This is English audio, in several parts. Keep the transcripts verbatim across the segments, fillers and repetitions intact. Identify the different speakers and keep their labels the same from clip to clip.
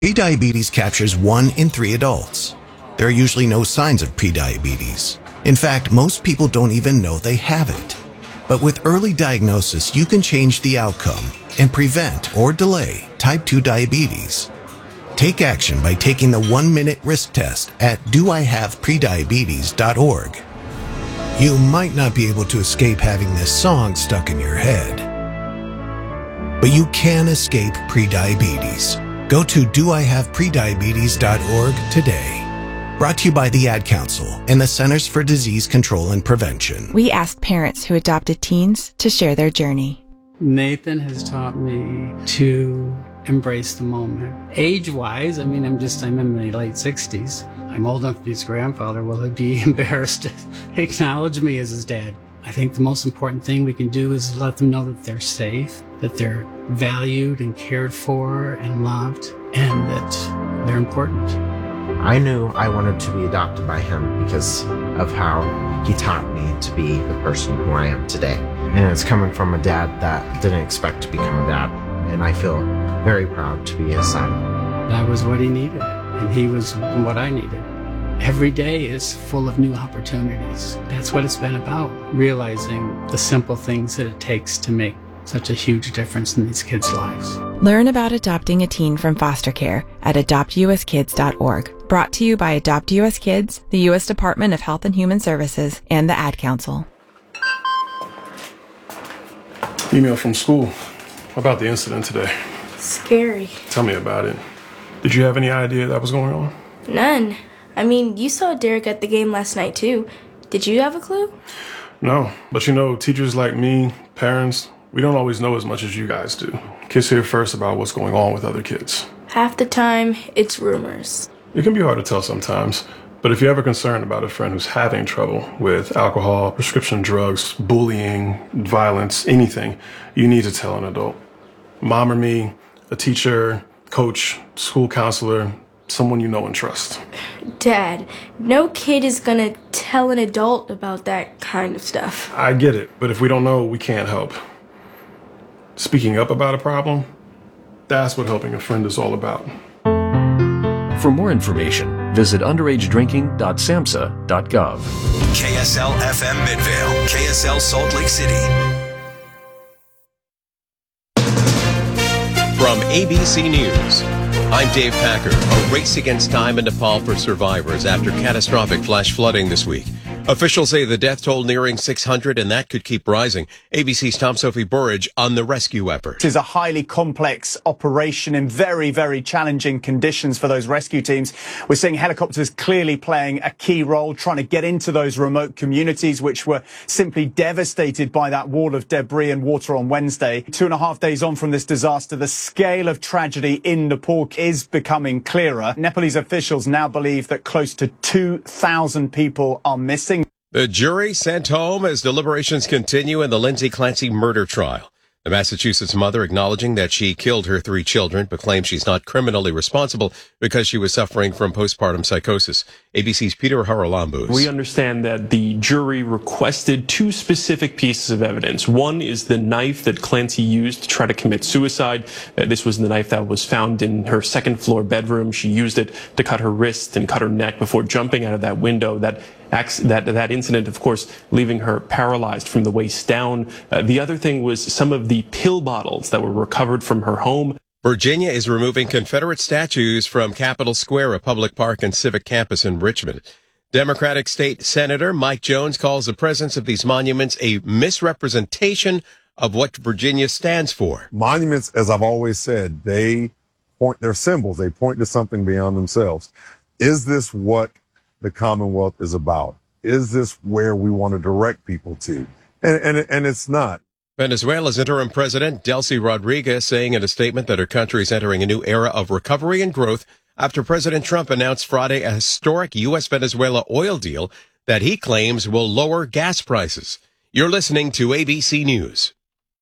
Speaker 1: Prediabetes captures one in three adults. There are usually no signs of prediabetes. In fact, most people don't even know they have it. But with early diagnosis, you can change the outcome and prevent or delay type two diabetes. Take action by taking the one-minute risk test at do I have prediabetes dot org. You might not be able to escape having this song stuck in your head, but you can escape prediabetes. Go to do I have prediabetes dot org today. Brought to you by the Ad Council and the Centers for Disease Control and Prevention.
Speaker 2: We asked parents who adopted teens to share their journey.
Speaker 3: Nathan has taught me to embrace the moment. Age-wise, I mean, I'm just, I'm in my late sixties. I'm old enough to be his grandfather. Will he be embarrassed to acknowledge me as his dad? I think the most important thing we can do is let them know that they're safe, that they're valued and cared for and loved, and that they're important.
Speaker 4: I knew I wanted to be adopted by him because of how he taught me to be the person who I am today. And it's coming from a dad that didn't expect to become a dad. And I feel very proud to be his son.
Speaker 3: That was what he needed, and he was what I needed. Every day is full of new opportunities. That's what it's been about, realizing the simple things that it takes to make such a huge difference in these kids' lives.
Speaker 2: Learn about adopting a teen from foster care at adopt u s kids dot org. Brought to you by Adopt U S Kids, the U S Department of Health and Human Services, and the Ad Council.
Speaker 5: Email from school about the incident today.
Speaker 6: Scary.
Speaker 5: Tell me about it. Did you have any idea that was going on?
Speaker 6: None. I mean, you saw Derek at the game last night, too. Did you have a clue?
Speaker 5: No, but you know, teachers like me, parents, we don't always know as much as you guys do. Kids hear first about what's going on with other kids.
Speaker 6: Half the time, it's rumors.
Speaker 5: It can be hard to tell sometimes, but if you're ever concerned about a friend who's having trouble with alcohol, prescription drugs, bullying, violence, anything, you need to tell an adult. Mom or me, a teacher, coach, school counselor, someone you know and trust.
Speaker 6: Dad, no kid is gonna tell an adult about that kind of stuff.
Speaker 5: I get it, but if we don't know, we can't help. Speaking up about a problem, that's what helping a friend is all about.
Speaker 7: For more information, visit underage drinking dot samhsa dot gov.
Speaker 8: K S L F M Midvale, K S L Salt Lake City. From A B C News, I'm Dave Packer. A race against time in Nepal for survivors after catastrophic flash flooding this week. Officials say the death toll nearing six hundred, and that could keep rising. A B C's Tom Sophie Burridge on the rescue effort.
Speaker 9: It is a highly complex operation in very, very challenging conditions for those rescue teams. We're seeing helicopters clearly playing a key role, trying to get into those remote communities, which were simply devastated by that wall of debris and water on Wednesday. Two and a half days on from this disaster, the scale of tragedy in Nepal is becoming clearer. Nepalese officials now believe that close to two thousand people are missing.
Speaker 8: The jury sent home as deliberations continue in the Lindsay Clancy murder trial. The Massachusetts mother acknowledging that she killed her three children, but claims she's not criminally responsible because she was suffering from postpartum psychosis. A B C's Peter Haralambous.
Speaker 10: We understand that the jury requested two specific pieces of evidence. One is the knife that Clancy used to try to commit suicide. Uh, this was the knife that was found in her second floor bedroom. She used it to cut her wrist and cut her neck before jumping out of that window. That That, that incident, of course, leaving her paralyzed from the waist down. Uh, the other thing was some of the pill bottles that were recovered from her home.
Speaker 8: Virginia is removing Confederate statues from Capitol Square, a public park and civic campus in Richmond. Democratic State Senator Mike Jones calls the presence of these monuments a misrepresentation of what Virginia stands for.
Speaker 11: Monuments, as I've always said, they point, they're symbols. They point to something beyond themselves. Is this what the Commonwealth is about? Is this where we want to direct people to? And, and, and it's not.
Speaker 8: Venezuela's interim president, Delcy Rodriguez, saying in a statement that her country is entering a new era of recovery and growth after President Trump announced Friday a historic U S Venezuela oil deal that he claims will lower gas prices. You're listening to A B C News.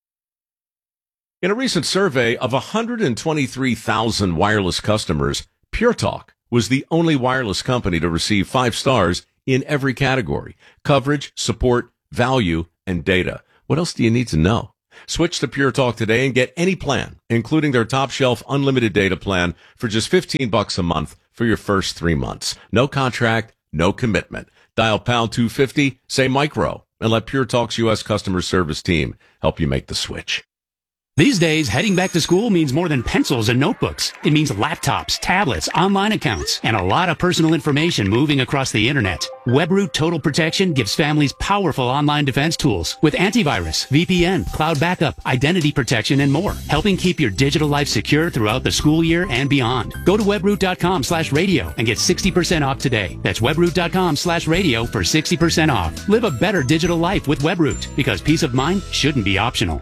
Speaker 12: In a recent survey of one hundred twenty-three thousand wireless customers, Pure Talk was the only wireless company to receive five stars in every category: coverage, support, value, and data. What else do you need to know? Switch to Pure Talk today and get any plan, including their top shelf unlimited data plan for just fifteen bucks a month for your first three months. No contract, no commitment. Dial pound two fifty, say micro, and let Pure Talk's U S customer service team help you make the switch.
Speaker 13: These days, heading back to school means more than pencils and notebooks. It means laptops, tablets, online accounts, and a lot of personal information moving across the internet. WebRoot Total Protection gives families powerful online defense tools with antivirus, V P N, cloud backup, identity protection, and more, helping keep your digital life secure throughout the school year and beyond. Go to webroot.com slash radio and get sixty percent off today. That's webroot.com slash radio for sixty percent off. Live a better digital life with WebRoot, because peace of mind shouldn't be optional.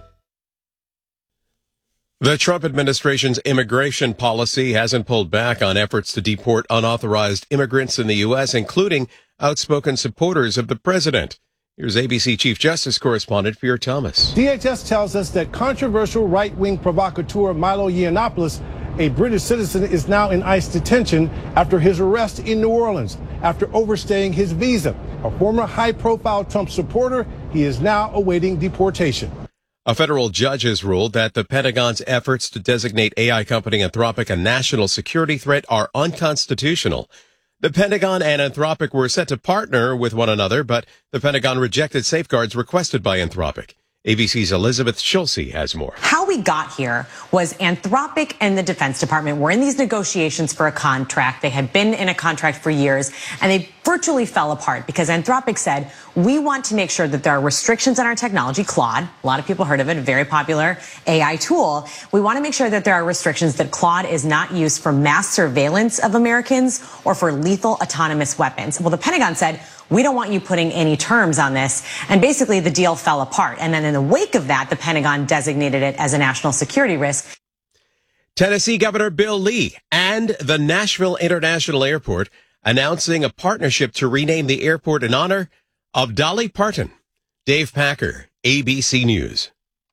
Speaker 8: The Trump administration's immigration policy hasn't pulled back on efforts to deport unauthorized immigrants in the U S, including outspoken supporters of the president. Here's A B C Chief Justice correspondent Pierre Thomas.
Speaker 14: D H S tells us that controversial right-wing provocateur Milo Yiannopoulos, a British citizen, is now in ICE detention after his arrest in New Orleans after overstaying his visa. A former high-profile Trump supporter, he is now awaiting deportation.
Speaker 8: A federal judge has ruled that the Pentagon's efforts to designate A I company Anthropic a national security threat are unconstitutional. The Pentagon and Anthropic were set to partner with one another, but the Pentagon rejected safeguards requested by Anthropic. A B C's Elizabeth Schulze has more.
Speaker 15: How we got here was Anthropic and the Defense Department were in these negotiations for a contract. They had been in a contract for years, and they virtually fell apart because Anthropic said, we want to make sure that there are restrictions on our technology, Claude. A lot of people heard of it, a very popular A I tool. We want to make sure that there are restrictions that Claude is not used for mass surveillance of Americans or for lethal autonomous weapons. Well, the Pentagon said, we don't want you putting any terms on this. And basically the deal fell apart. And then in the wake of that, the Pentagon designated it as a national security risk.
Speaker 8: Tennessee Governor Bill Lee and the Nashville International Airport announcing a partnership to rename the airport in honor of Dolly Parton. Dave Packer, A B C News.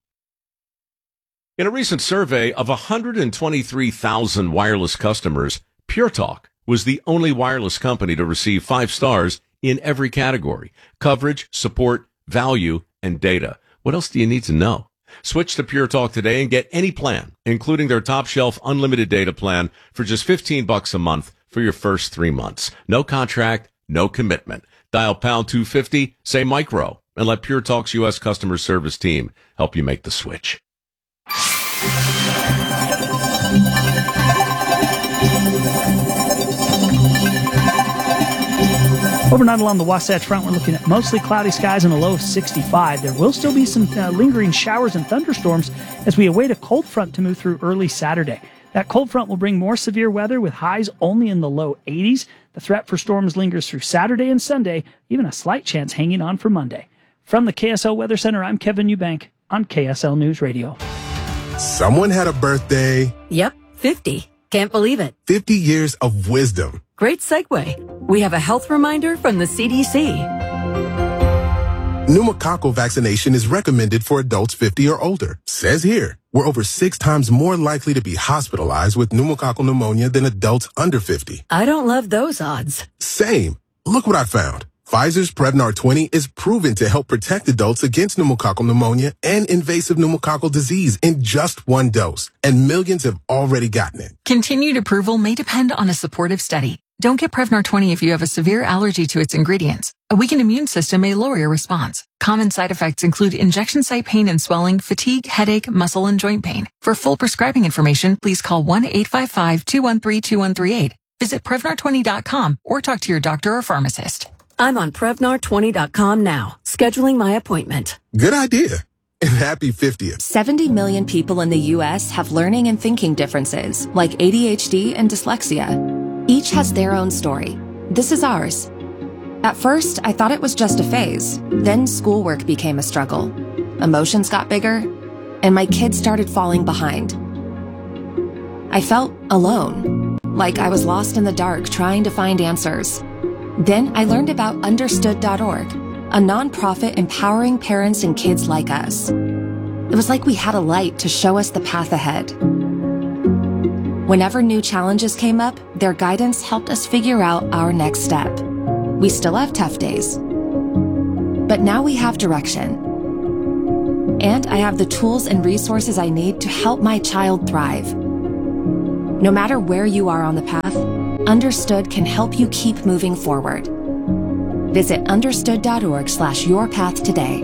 Speaker 12: In a recent survey of one hundred twenty-three thousand wireless customers, Pure Talk was the only wireless company to receive five stars in every category: coverage, support, value, and data. What else do you need to know? Switch to Pure Talk today and get any plan, including their top shelf unlimited data plan for just fifteen bucks a month for your first three months. No contract, no commitment. Dial pound two fifty, say micro, and let Pure Talk's U S customer service team help you make the switch.
Speaker 16: Overnight along the Wasatch Front, we're looking at mostly cloudy skies and a low of sixty-five. There will still be some uh, lingering showers and thunderstorms as we await a cold front to move through early Saturday. That cold front will bring more severe weather with highs only in the low eighties. The threat for storms lingers through Saturday and Sunday, even a slight chance hanging on for Monday. From the K S L Weather Center, I'm Kevin Eubank on K S L News Radio.
Speaker 17: Someone had a birthday.
Speaker 18: Yep, fifty. Can't believe it.
Speaker 17: fifty years of wisdom.
Speaker 18: Great segue. We have a health reminder from the C D C.
Speaker 17: Pneumococcal vaccination is recommended for adults fifty or older. Says here, we're over six times more likely to be hospitalized with pneumococcal pneumonia than adults under fifty.
Speaker 18: I don't love those odds.
Speaker 17: Same. Look what I found. Pfizer's Prevnar twenty is proven to help protect adults against pneumococcal pneumonia and invasive pneumococcal disease in just one dose, and millions have already gotten it.
Speaker 19: Continued approval may depend on a supportive study. Don't get Prevnar twenty if you have a severe allergy to its ingredients. A weakened immune system may lower your response. Common side effects include injection site pain and swelling, fatigue, headache, muscle, and joint pain. For full prescribing information, please call one eight five five, two one three, two one three eight. Visit Prevnar twenty dot com or talk to your doctor or pharmacist.
Speaker 18: I'm on Prevnar twenty dot com now, scheduling my appointment.
Speaker 17: Good idea. And happy fiftieth.
Speaker 20: seventy million people in the U S have learning and thinking differences, like A D H D and dyslexia. Each has their own story. This is ours. At first, I thought it was just a phase. Then schoolwork became a struggle. Emotions got bigger, and my kids started falling behind. I felt alone, like I was lost in the dark trying to find answers. Then I learned about understood dot org, a nonprofit empowering parents and kids like us. It was like we had a light to show us the path ahead. Whenever new challenges came up, their guidance helped us figure out our next step. We still have tough days, but now we have direction. And I have the tools and resources I need to help my child thrive. No matter where you are on the path, Understood can help you keep moving forward. Visit understood.org slash your path today.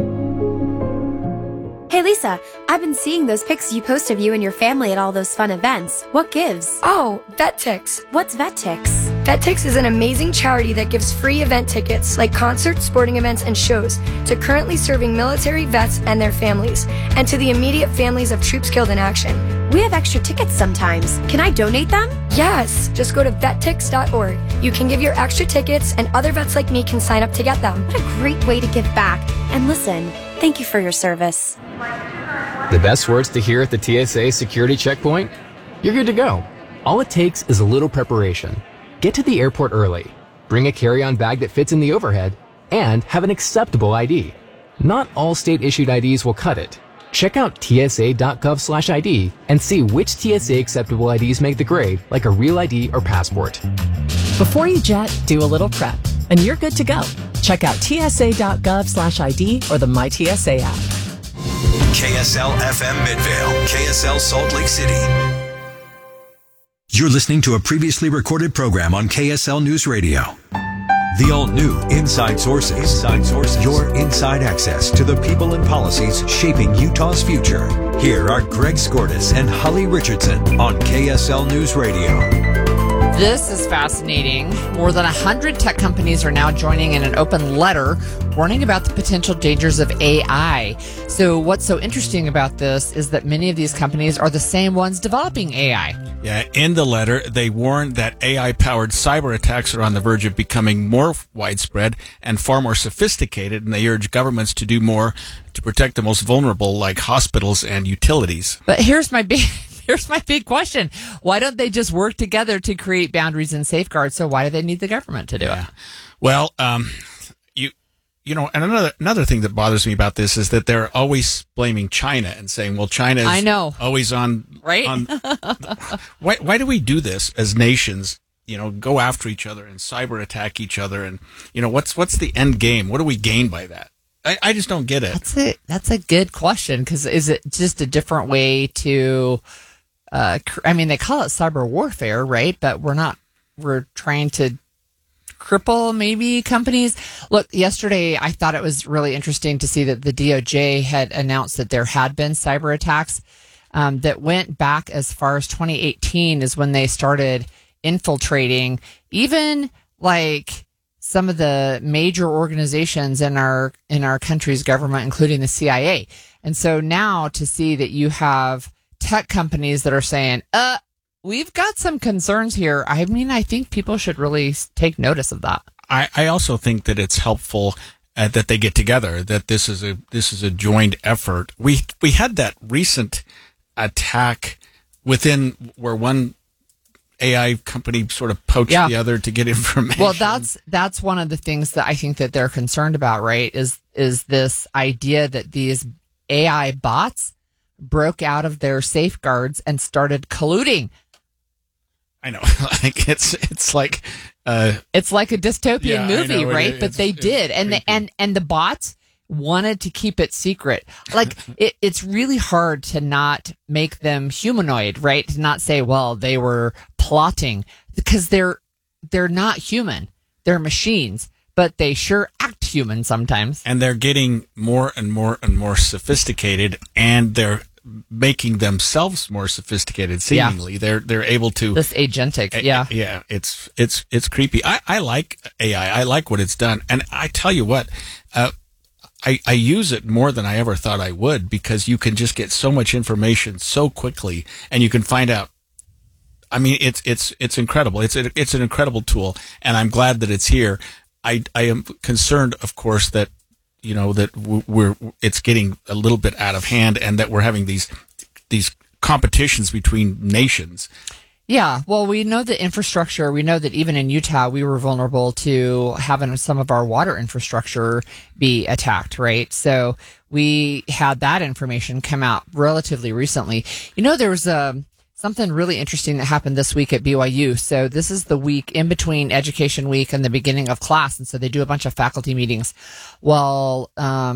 Speaker 21: Hey Lisa, I've been seeing those pics you post of you and your family at all those fun events. What gives?
Speaker 22: Oh, VetTix.
Speaker 21: What's VetTix?
Speaker 22: VetTix is an amazing charity that gives free event tickets, like concerts, sporting events, and shows, to currently serving military vets and their families, and to the immediate families of troops killed in action.
Speaker 21: We have extra tickets sometimes. Can I donate them?
Speaker 22: Yes, just go to vettix dot org. You can give your extra tickets, and other vets like me can sign up to get them.
Speaker 21: What a great way to give back. And listen, thank you for your service.
Speaker 23: The best words to hear at the T S A security checkpoint? You're good to go. All it takes is a little preparation. Get to the airport early, bring a carry-on bag that fits in the overhead, and have an acceptable I D. Not all state-issued I Ds will cut it. Check out T S A dot gov slash I D and see which T S A acceptable I Ds make the grade, like a real I D or passport.
Speaker 24: Before you jet, do a little prep, and you're good to go. Check out T S A dot gov slash I D or the My T S A app.
Speaker 25: K S L F M Midvale, K S L Salt Lake City. You're listening to a previously recorded program on K S L News Radio. The all-new Inside Sources. Inside Sources. Your inside access to the people and policies shaping Utah's future. Here are Greg Skordas and Holly Richardson on K S L News Radio.
Speaker 26: This is fascinating. More than one hundred tech companies are now joining in an open letter warning about the potential dangers of A I. So what's so interesting about this is that many of these companies are the same ones developing A I.
Speaker 27: Yeah, in the letter, they warn that A I-powered cyber attacks are on the verge of becoming more widespread and far more sophisticated, and they urge governments to do more to protect the most vulnerable, like hospitals and utilities.
Speaker 26: But here's my big... Here's my big question. Why don't they just work together to create boundaries and safeguards? So why do they need the government to do
Speaker 27: yeah.
Speaker 26: it?
Speaker 27: Well, um, you you know, and another another thing that bothers me about this is that they're always blaming China and saying, well, China is
Speaker 26: I know.
Speaker 27: always on.
Speaker 26: Right?
Speaker 27: On, why, why do we do this as nations? You know, go after each other and cyber attack each other. And, you know, what's what's the end game? What do we gain by that? I, I just don't get it.
Speaker 26: That's a, that's a good question, because is it just a different way to... Uh, I mean, they call it cyber warfare, right? But we're not, we're trying to cripple maybe companies. Look, yesterday I thought it was really interesting to see that the D O J had announced that there had been cyber attacks um, that went back as far as twenty eighteen is when they started infiltrating even like some of the major organizations in our, in our country's government, including the C I A. And so now to see that you have tech companies that are saying, uh, we've got some concerns here. I mean, I think people should really take notice of that.
Speaker 27: I, I also think that it's helpful uh, that they get together, that this is a this is a joint effort. We we had that recent attack within where one A I company sort of poached
Speaker 26: yeah.
Speaker 27: the other to get information.
Speaker 26: Well, that's that's one of the things that I think that they're concerned about, right? Is is this idea that these A I bots broke out of their safeguards and started colluding.
Speaker 27: I know, like it's it's like uh,
Speaker 26: it's like a dystopian
Speaker 27: yeah,
Speaker 26: movie,
Speaker 27: know,
Speaker 26: right?
Speaker 27: it,
Speaker 26: but they did, and the, and and the bots wanted to keep it secret. Like it, it's really hard to not make them humanoid, right? To not say, well, they were plotting, because they're they're not human; they're machines. But they sure act human sometimes.
Speaker 27: And they're getting more and more and more sophisticated, and they're making themselves more sophisticated, seemingly. Yeah. They're they're able to...
Speaker 26: This agentic, yeah.
Speaker 27: A, yeah, it's it's it's creepy. I, I like A I. I like what it's done. And I tell you what, uh, I, I use it more than I ever thought I would, because you can just get so much information so quickly, and you can find out. I mean, it's it's it's incredible. It's a, it's an incredible tool, and I'm glad that it's here. I, I am concerned, of course, that, you know, that we're, it's getting a little bit out of hand, and that we're having these, these competitions between nations.
Speaker 26: Yeah. Well, we know the infrastructure. We know that even in Utah, we were vulnerable to having some of our water infrastructure be attacked, right? So we had that information come out relatively recently. You know, there was a, something really interesting that happened this week at B Y U. So this is the week in between Education Week and the beginning of class. And so they do a bunch of faculty meetings. Well, um,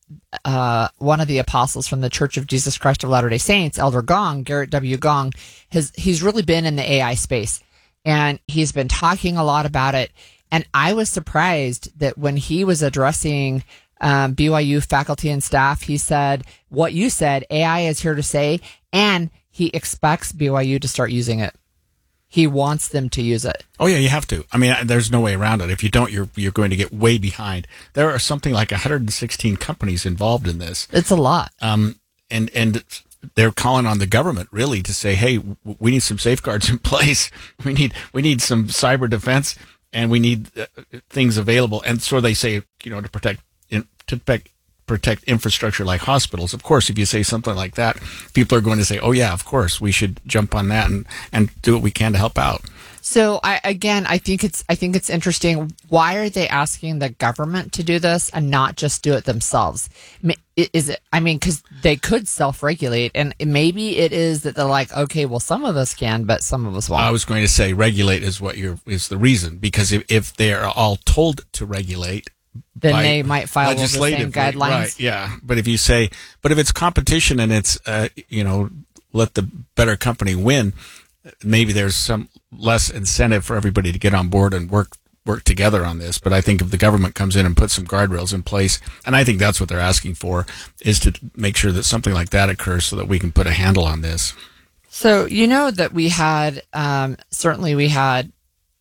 Speaker 26: uh, one of the apostles from the Church of Jesus Christ of Latter-day Saints, Elder Gong, Garrett W. Gong, has he's really been in the A I space, and he's been talking a lot about it. And I was surprised that when he was addressing um, B Y U faculty and staff, he said what you said, A I is here to stay, and he expects B Y U to start using it. He wants them to use it.
Speaker 27: Oh yeah, you have to. I mean, there's no way around it. If you don't, you're you're going to get way behind. There are something like one hundred sixteen companies involved in this.
Speaker 26: It's a lot.
Speaker 27: Um, and and they're calling on the government really to say, hey, we need some safeguards in place. We need we need some cyber defense, and we need uh, things available. And so they say, you know, to protect in, to protect. protect infrastructure like hospitals. Of course, if you say something like that, people are going to say, oh yeah, of course, we should jump on that and, and do what we can to help out.
Speaker 26: So I, again, I think it's, I think it's interesting. Why are they asking the government to do this and not just do it themselves? Is it, I mean, cause they could self-regulate, and maybe it is that they're like, okay, well, some of us can, but some of us won't.
Speaker 27: I was going to say regulate is what you're, is the reason, because if, if they're all told to regulate,
Speaker 26: then they might follow the same guidelines.
Speaker 27: Right, yeah. But if you say, but if it's competition and it's, uh, you know, let the better company win, maybe there's some less incentive for everybody to get on board and work work together on this. But I think if the government comes in and puts some guardrails in place, and I think that's what they're asking for, is to make sure that something like that occurs so that we can put a handle on this.
Speaker 26: So, you know that we had, um, certainly we had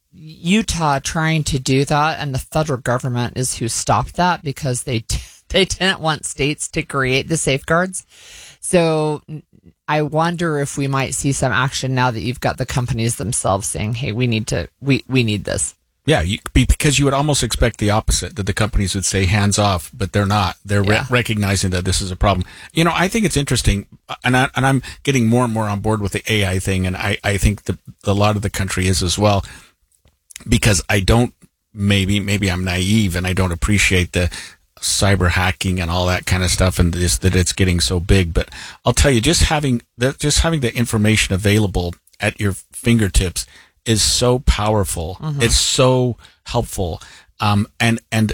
Speaker 26: Utah trying to do that, and the federal government is who stopped that because they they didn't want states to create the safeguards. So I wonder if we might see some action now that you've got the companies themselves saying, "Hey, we need to we we need this."
Speaker 27: Yeah, you, because you would almost expect the opposite, that the companies would say hands off, but they're not. They're yeah. re- recognizing that this is a problem. You know, I think it's interesting, and, I, and I'm getting more and more on board with the A I thing, and I, I think that a lot of the country is as well. Because I don't, maybe, maybe I'm naive and I don't appreciate the cyber hacking and all that kind of stuff, and this, that it's getting so big. But I'll tell you, just having the, just having the information available at your fingertips is so powerful. Mm-hmm. It's so helpful. Um, and, and,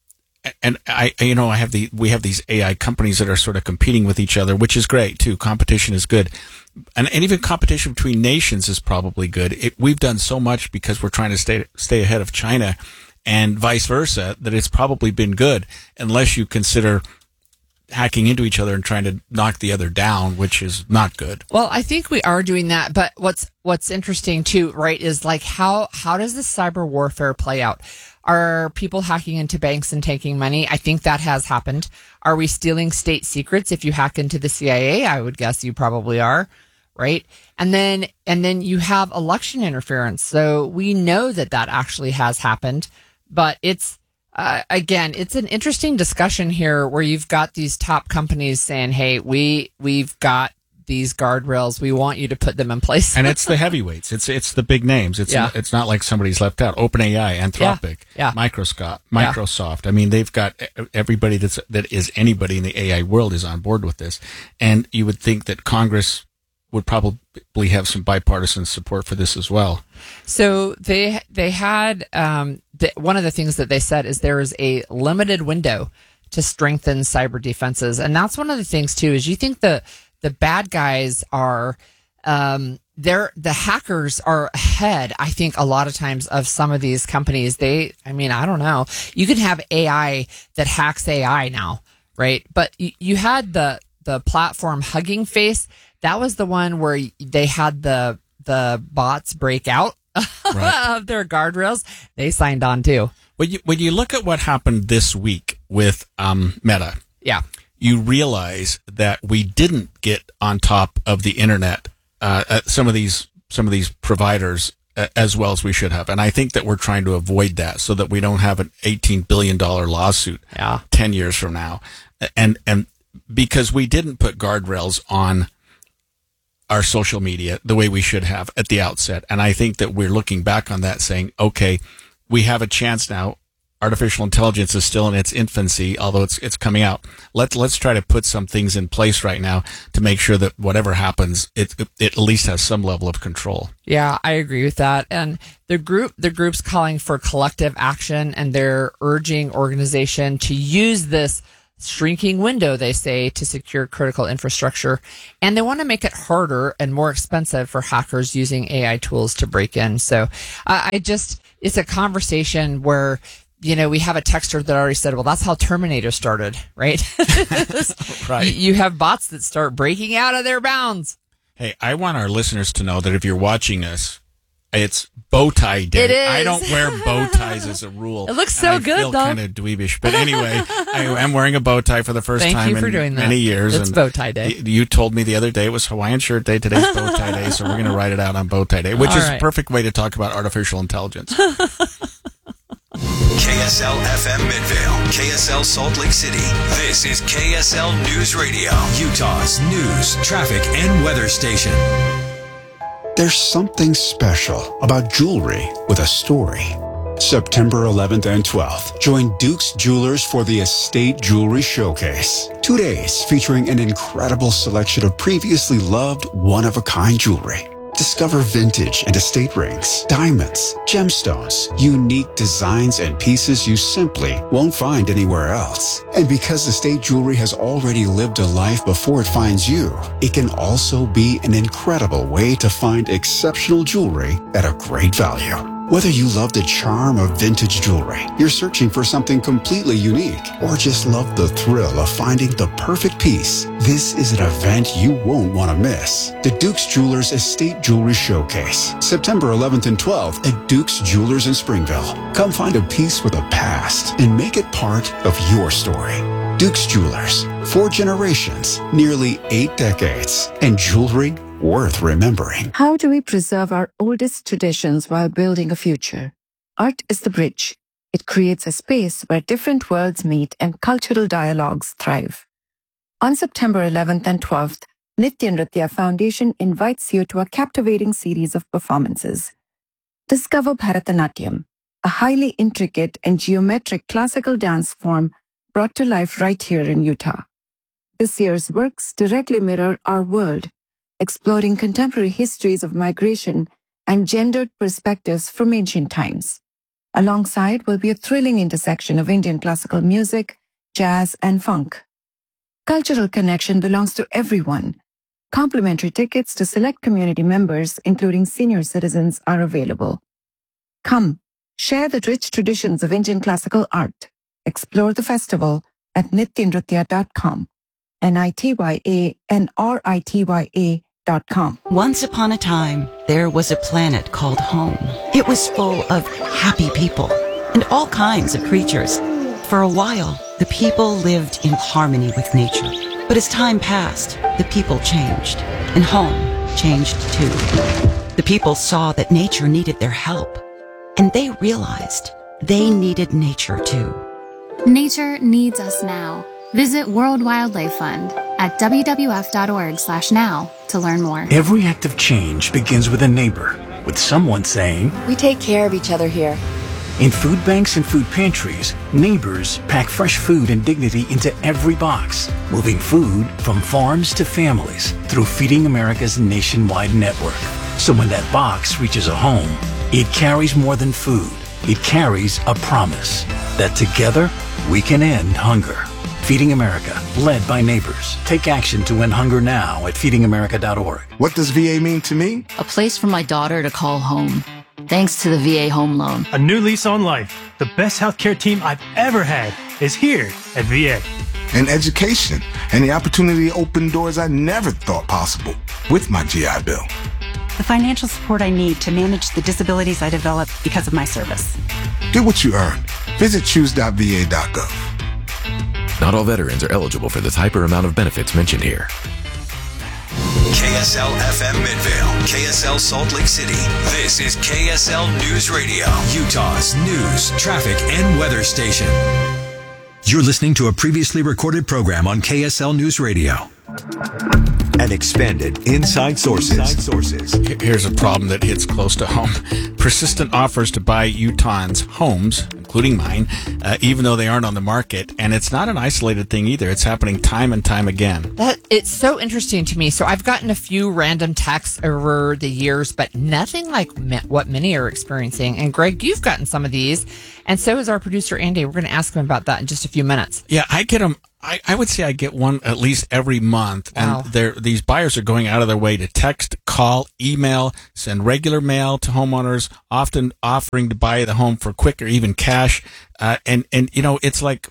Speaker 27: and I, you know, I have the, we have these A I companies that are sort of competing with each other, which is great too. Competition is good. And, and even competition between nations is probably good. It, we've done so much because we're trying to stay, stay ahead of China and vice versa that it's probably been good, unless you consider hacking into each other and trying to knock the other down, which is not good.
Speaker 26: Well, I think we are doing that, but what's what's interesting too, right, is like how how does this cyber warfare play out? Are people hacking into banks and taking money? I think that has happened. Are we stealing state secrets? If you hack into the C I A, I would guess you probably are, right? And then and then you have election interference. So we know that that actually has happened, but it's Uh, again, it's an interesting discussion here where you've got these top companies saying, hey, we, we've got these guardrails. We want you to put them in place.
Speaker 27: And it's the heavyweights. It's, it's the big names. It's, yeah. it's not like somebody's left out. OpenAI, Anthropic, yeah. Yeah. Microsoft, Microsoft. Yeah. I mean, they've got everybody that's, that is anybody in the A I world is on board with this. And you would think that Congress would probably have some bipartisan support for this as well.
Speaker 26: So they they had um, the, one of the things that they said is there is a limited window to strengthen cyber defenses, and that's one of the things too. Is you think the the bad guys are um, they're the hackers are ahead. I think a lot of times of some of these companies. They, I mean, I don't know. You can have A I that hacks A I now, right? But you, you had the the platform Hugging Face. That was the one where they had the the bots break out right. of their guardrails. They signed on too.
Speaker 27: When you when you look at what happened this week with um, Meta,
Speaker 26: yeah,
Speaker 27: you realize that we didn't get on top of the internet. Uh, uh, some of these some of these providers uh, as well as we should have, and I think that we're trying to avoid that so that we don't have an eighteen billion dollar lawsuit
Speaker 26: yeah.
Speaker 27: ten years from now, and and because we didn't put guardrails on our social media the way we should have at the outset. And I think that we're looking back on that saying, okay, we have a chance now. Artificial intelligence is still in its infancy, although it's it's coming out. Let's let's try to put some things in place right now to make sure that whatever happens, it, it, it at least has some level of control.
Speaker 26: Yeah, I agree with that. And the group the group's calling for collective action, and they're urging organization to use this shrinking window, they say, to secure critical infrastructure. And they want to make it harder and more expensive for hackers using A I tools to break in. So uh, I just, it's a conversation where, you know, we have a texter that already said, well, that's how Terminator started, right?
Speaker 27: Right.
Speaker 26: You have bots that start breaking out of their bounds.
Speaker 27: Hey, I want our listeners to know that if you're watching us, it's bow tie day.
Speaker 26: It is.
Speaker 27: I don't wear bow ties as a rule.
Speaker 26: It looks so
Speaker 27: I
Speaker 26: good,
Speaker 27: feel
Speaker 26: though.
Speaker 27: kind of dweebish. But anyway, I am wearing a bow tie for the first
Speaker 26: Thank
Speaker 27: time
Speaker 26: you for
Speaker 27: in
Speaker 26: doing that.
Speaker 27: many years.
Speaker 26: It's
Speaker 27: and
Speaker 26: bow tie day.
Speaker 27: y- You told me the other day it was Hawaiian shirt day. Today's bow tie day. So we're going to write it out on bow tie day, which
Speaker 26: All
Speaker 27: is
Speaker 26: right.
Speaker 27: a perfect way to talk about artificial intelligence.
Speaker 25: K S L F M Midvale, K S L Salt Lake City. This is K S L News Radio, Utah's news, traffic, and weather station.
Speaker 1: There's something special about jewelry with a story. September eleventh and twelfth, join Duke's Jewelers for the Estate Jewelry Showcase. Two days featuring an incredible selection of previously loved one-of-a-kind jewelry. Discover vintage and estate rings, diamonds, gemstones, unique designs, and pieces you simply won't find anywhere else. And because estate jewelry has already lived a life before it finds you, it can also be an incredible way to find exceptional jewelry at a great value. Whether you love the charm of vintage jewelry, you're searching for something completely unique, or just love the thrill of finding the perfect piece, this is an event you won't want to miss. The Duke's Jewelers Estate Jewelry Showcase, September eleventh and twelfth at Duke's Jewelers in Springville. Come find a piece with a past and make it part of your story. Duke's Jewelers, four generations, nearly eight decades, and jewelry worth remembering.
Speaker 2: How do we preserve our oldest traditions while building a future? Art is the bridge. It creates a space where different worlds meet and cultural dialogues thrive. On September eleventh and twelfth, Nitya Nritya Foundation invites you to a captivating series of performances. Discover Bharatanatyam, a highly intricate and geometric classical dance form brought to life right here in Utah. This year's works directly mirror our world, exploring contemporary histories of migration and gendered perspectives from ancient times. Alongside will be a thrilling intersection of Indian classical music, jazz, and funk. Cultural connection belongs to everyone. Complimentary tickets to select community members, including senior citizens, are available. Come, share the rich traditions of Indian classical art. Explore the festival at nitya nritya dot com, N I T Y A N R I T Y A dot com.
Speaker 3: Once upon a time, there was a planet called home. It was full of happy people and all kinds of creatures. For a while, the people lived in harmony with nature. But as time passed, the people changed, and home changed too. The people saw that nature needed their help, and they realized they needed nature too.
Speaker 4: Nature needs us now. Visit World Wildlife Fund at w w f dot org slash now to learn more.
Speaker 5: Every act of change begins with a neighbor, with someone saying,
Speaker 6: "We take care of each other here."
Speaker 5: In food banks and food pantries, neighbors pack fresh food and dignity into every box, moving food from farms to families through Feeding America's nationwide network. So when that box reaches a home, it carries more than food. It carries a promise that together we can end hunger. Feeding America, led by neighbors. Take action to end hunger now at feeding america dot org.
Speaker 7: What does V A mean to me?
Speaker 28: A place for my daughter to call home. Thanks to the V A Home Loan.
Speaker 29: A new lease on life. The best healthcare team I've ever had is here at V A.
Speaker 7: And education, and the opportunity to open doors I never thought possible with my G I Bill.
Speaker 30: The financial support I need to manage the disabilities I developed because of my service.
Speaker 7: Get what you earn. Visit choose dot v a dot gov.
Speaker 31: Not all veterans are eligible for the type or amount of benefits mentioned here.
Speaker 25: K S L F M Midvale, K S L Salt Lake City. This is K S L News Radio, Utah's news, traffic, and weather station. You're listening to a previously recorded program on K S L News Radio. And expanded Inside Sources. Inside Sources.
Speaker 27: Here's a problem that hits close to home. Persistent offers to buy Utahns homes, including mine, uh, even though they aren't on the market. And it's not an isolated thing either. It's happening time and time again.
Speaker 26: That it's so interesting to me. So I've gotten a few random texts over the years, but nothing like what many are experiencing. And Greg, you've gotten some of these, and so is our producer Andy. We're going to ask him about that in just a few minutes.
Speaker 27: Yeah, I get them I, I would say I get one at least every month,
Speaker 26: Wow.
Speaker 27: and they're, these buyers are going out of their way to text, call, email, send regular mail to homeowners, often offering to buy the home for quick or even cash. Uh, and and you know, it's like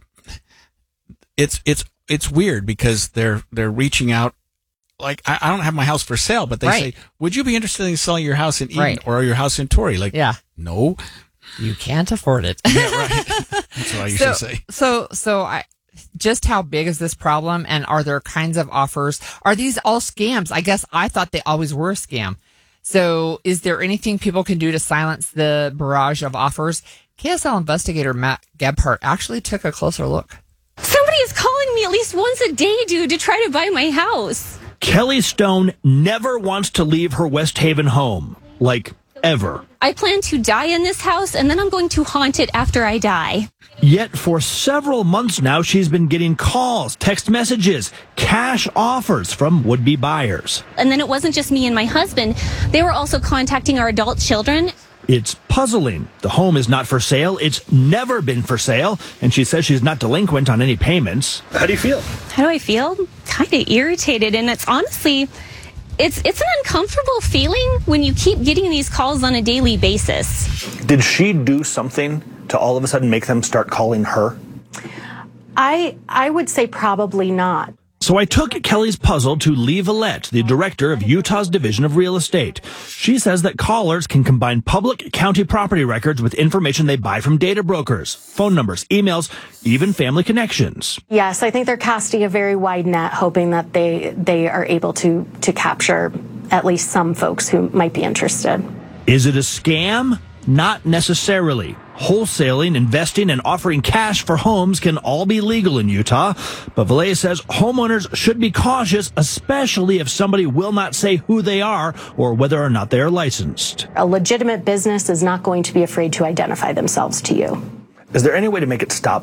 Speaker 27: it's it's it's weird because they're they're reaching out. Like, I, I don't have my house for sale, but they
Speaker 26: Right.
Speaker 27: say, "Would you be interested in selling your house in Eden
Speaker 26: Right.
Speaker 27: or your house in Torrey?" Like,
Speaker 26: Yeah.
Speaker 27: no,
Speaker 26: You can't afford it.
Speaker 27: yeah, right. That's what I usually
Speaker 26: so,
Speaker 27: say.
Speaker 26: So, so I, just how big is this problem? And are there kinds of offers? Are these all scams? I guess I thought they always were a scam. So is there anything people can do to silence the barrage of offers? K S L investigator Matt Gebhardt actually took a closer look.
Speaker 6: Somebody is calling me at least once a day, dude, to try to buy my house.
Speaker 8: Kelly Stone never wants to leave her West Haven home. Like, ever.
Speaker 6: I plan to die in this house, and then I'm going to haunt it after I die.
Speaker 8: Yet for several months now, she's been getting calls, text messages, cash offers from would-be buyers.
Speaker 6: And then it wasn't just me and my husband. They were also contacting our adult children.
Speaker 8: It's puzzling. The home is not for sale. It's never been for sale. And she says she's not delinquent on any payments. How do you feel?
Speaker 6: How do I feel? Kind of irritated, and it's honestly... It's it's an uncomfortable feeling when you keep getting these calls on a daily basis.
Speaker 8: Did she do something to all of a sudden make them start calling her?
Speaker 9: I I would say probably not.
Speaker 8: So I took Kelly's puzzle to Lee Villette, the director of Utah's Division of Real Estate. She says that callers can combine public county property records with information they buy from data brokers, phone numbers, emails, even family connections.
Speaker 9: Yes, I think they're casting a very wide net, hoping that they they are able to to capture at least some folks who might be interested.
Speaker 8: Is it a scam? Not necessarily. Wholesaling, investing, and offering cash for homes can all be legal in Utah, but Valet says homeowners should be cautious, especially if somebody will not say who they are or whether or not they are licensed.
Speaker 9: A legitimate business is not going to be afraid to identify themselves to you.
Speaker 8: Is there any way to make it stop?